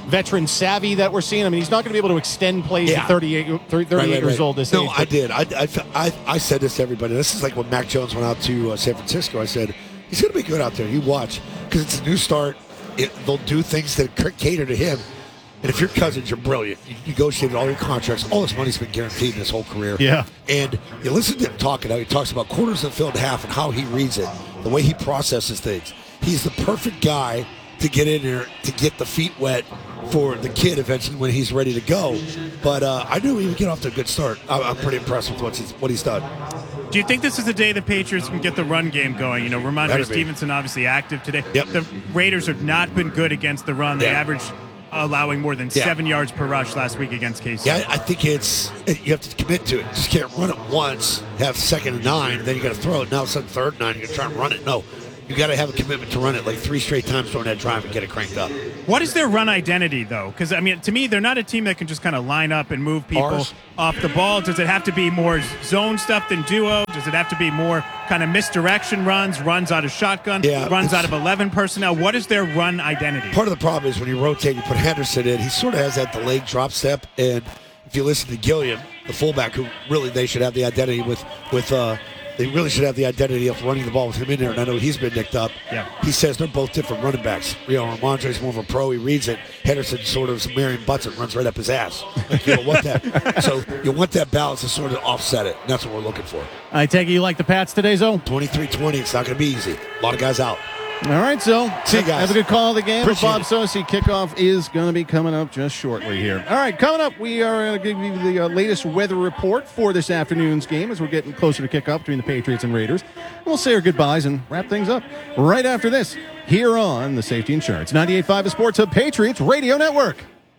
veteran savvy that we're seeing? I mean, he's not going to be able to extend plays Yeah. at thirty-eight, thirty-eight Right, right, years right. old this no, age. I did. I, I, I, I said this to everybody. This is like when Mac Jones went out to uh, San Francisco. I said, he's going to be good out there. You watch. Because it's a new start. It, they'll do things that cater to him. And if you're Cousins, you're brilliant. You negotiated all your contracts. All this money's been guaranteed in his whole career. Yeah. And you listen to him talking how he talks about quarters of the field and half and how he reads it, the way he processes things. He's the perfect guy to get in there to get the feet wet for the kid eventually when he's ready to go. But uh, I knew he would get off to a good start. I, I'm pretty impressed with what he's, what he's done. Do you think this is the day the Patriots can get the run game going? You know, Ramondre Better be. Stevenson obviously active today. Yep. The Raiders have not been good against the run. They Yeah. averaged allowing more than Yeah. seven yards per rush last week against K C. Yeah, I think it's you have to commit to it. Just can't run it once, have second and nine, then you got to throw it. Now it's on third and nine, you're going to try and run it. No, you got to have a commitment to run it like three straight times during that drive and get it cranked up. What is their run identity, though? Because, I mean, to me, they're not a team that can just kind of line up and move people Ours? off the ball. Does it have to be more zone stuff than duo? Does it have to be more kind of misdirection runs, runs out of shotgun, Yeah, runs it's- out of eleven personnel? What is their run identity? Part of the problem is when you rotate, you put Henderson in, he sort of has that delayed drop step. And if you listen to Gilliam, the fullback, who really they should have the identity with, with uh, they really should have the identity of running the ball with him in there. And I know he's been nicked up. Yeah. He says they're both different running backs. You know, Ramondre's more of a pro. He reads it. Henderson sort of Marion Butts and runs right up his ass. Like, you don't want that. So you want that balance to sort of offset it. And that's what we're looking for. I take it you like the Pats today, Zo? twenty-three twenty. It's not going to be easy. A lot of guys out. All right, so See you guys. have a good call of the game. Appreciate Bob it. Sosi kickoff is going to be coming up just shortly here. All right, coming up, we are going to give you the uh, latest weather report for this afternoon's game as we're getting closer to kickoff between the Patriots and Raiders. We'll say our goodbyes and wrap things up right after this here on the Safety Insurance ninety-eight point five Sports Hub Patriots Radio Network.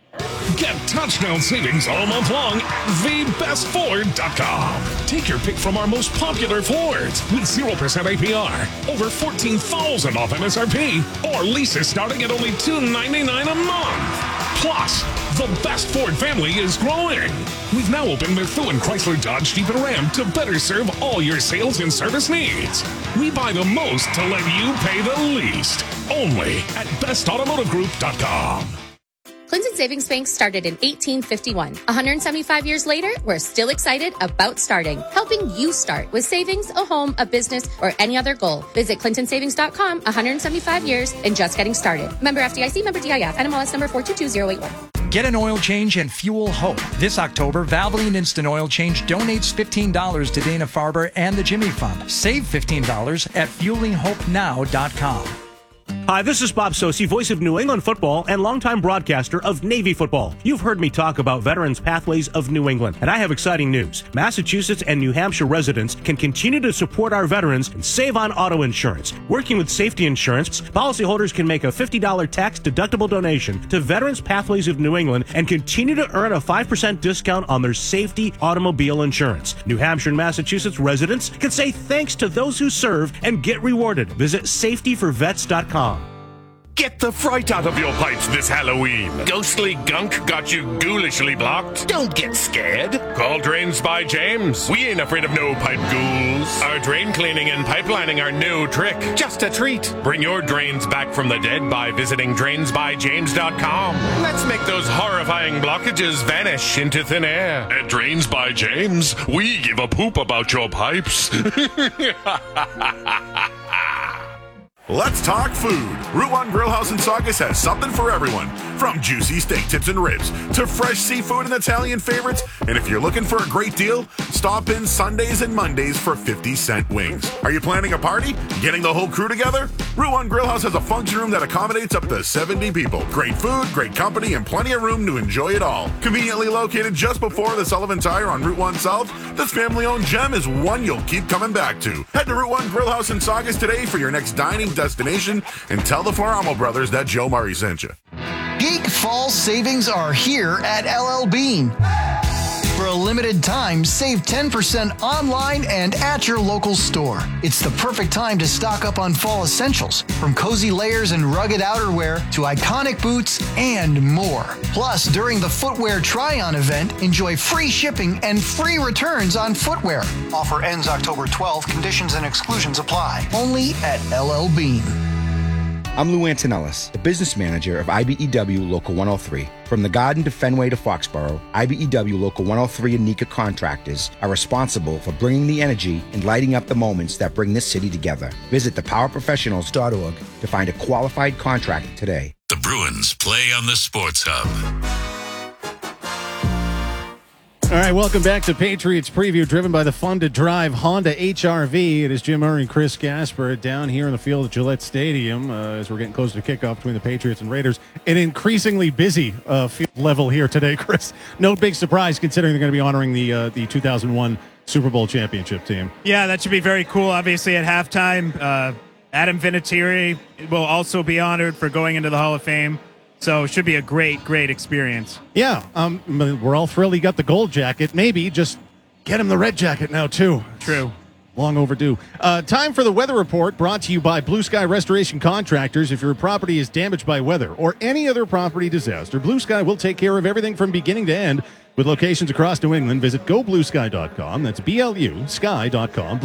Get touchdown savings all month long at the best ford dot com. Take your pick from our most popular Fords with zero percent A P R, over fourteen thousand dollars off M S R P, or leases starting at only two hundred ninety-nine dollars a month. Plus, the Best Ford family is growing. We've now opened Methuen Chrysler Dodge Jeep and Ram to better serve all your sales and service needs. We buy the most to let you pay the least. Only at best automotive group dot com. Clinton Savings Bank started in eighteen fifty-one. one hundred seventy-five years later, we're still excited about starting, helping you start with savings, a home, a business, or any other goal. Visit clinton savings dot com, one hundred seventy-five years and just getting started. Member F D I C, member D I F, N M L S number four two two zero eight one. Get an oil change and fuel hope. This October, Valvoline Instant Oil Change donates fifteen dollars to Dana-Farber and the Jimmy Fund. Save fifteen dollars at fueling hope now dot com. Hi, this is Bob Sosi, voice of New England football and longtime broadcaster of Navy football. You've heard me talk about Veterans Pathways of New England, and I have exciting news. Massachusetts and New Hampshire residents can continue to support our veterans and save on auto insurance. Working with Safety Insurance, policyholders can make a fifty dollars tax-deductible donation to Veterans Pathways of New England and continue to earn a five percent discount on their safety automobile insurance. New Hampshire and Massachusetts residents can say thanks to those who serve and get rewarded. Visit safety for vets dot com. Get the fright out of your pipes this Halloween. Ghostly gunk got you ghoulishly blocked? Don't get scared. Call Drains by James. We ain't afraid of no pipe ghouls. Our drain cleaning and pipelining are no trick. Just a treat. Bring your drains back from the dead by visiting drains by james dot com. Let's make those horrifying blockages vanish into thin air. At Drains by James, we give a poop about your pipes. Let's talk food. Route one Grillhouse in Saugus has something for everyone. From juicy steak tips and ribs to fresh seafood and Italian favorites. And if you're looking for a great deal, stop in Sundays and Mondays for fifty cent wings. Are you planning a party? Getting the whole crew together? Route one Grillhouse has a function room that accommodates up to seventy people. Great food, great company, and plenty of room to enjoy it all. Conveniently located just before the Sullivan Tire on Route one South, this family-owned gem is one you'll keep coming back to. Head to Route one Grillhouse in Saugus today for your next dining destination and tell the Floramo brothers that Joe Murray sent you. Peak fall savings are here at L L Bean. For a limited time, save ten percent online and at your local store. It's the perfect time to stock up on fall essentials, from cozy layers and rugged outerwear to iconic boots and more. Plus, during the footwear try-on event, enjoy free shipping and free returns on footwear. Offer ends October twelfth. Conditions and exclusions apply. Only at L L Bean. I'm Lou Antonellis, the business manager of I B E W Local one oh three. From the Garden to Fenway to Foxborough, I B E W Local one oh three and Nika contractors are responsible for bringing the energy and lighting up the moments that bring this city together. Visit the power professionals dot org to find a qualified contractor today. The Bruins play on the Sports Hub. All right, welcome back to Patriots Preview, driven by the Fun to Drive Honda H R V. It is Jim Murray and Chris Gasper down here in the field at Gillette Stadium uh, as we're getting closer to kickoff between the Patriots and Raiders. An increasingly busy uh, field level here today, Chris. No big surprise considering they're going to be honoring the uh, the two thousand one Super Bowl championship team. Yeah, that should be very cool. Obviously, at halftime, uh, Adam Vinatieri will also be honored for going into the Hall of Fame. So it should be a great, great experience. Yeah, um, we're all thrilled he got the gold jacket. Maybe just get him the red jacket now, too. True. Long overdue. Uh, time for the weather report, brought to you by Blue Sky Restoration Contractors. If your property is damaged by weather or any other property disaster, Blue Sky will take care of everything from beginning to end. With locations across New England, visit go blue sky dot com. That's B L U sky dot com.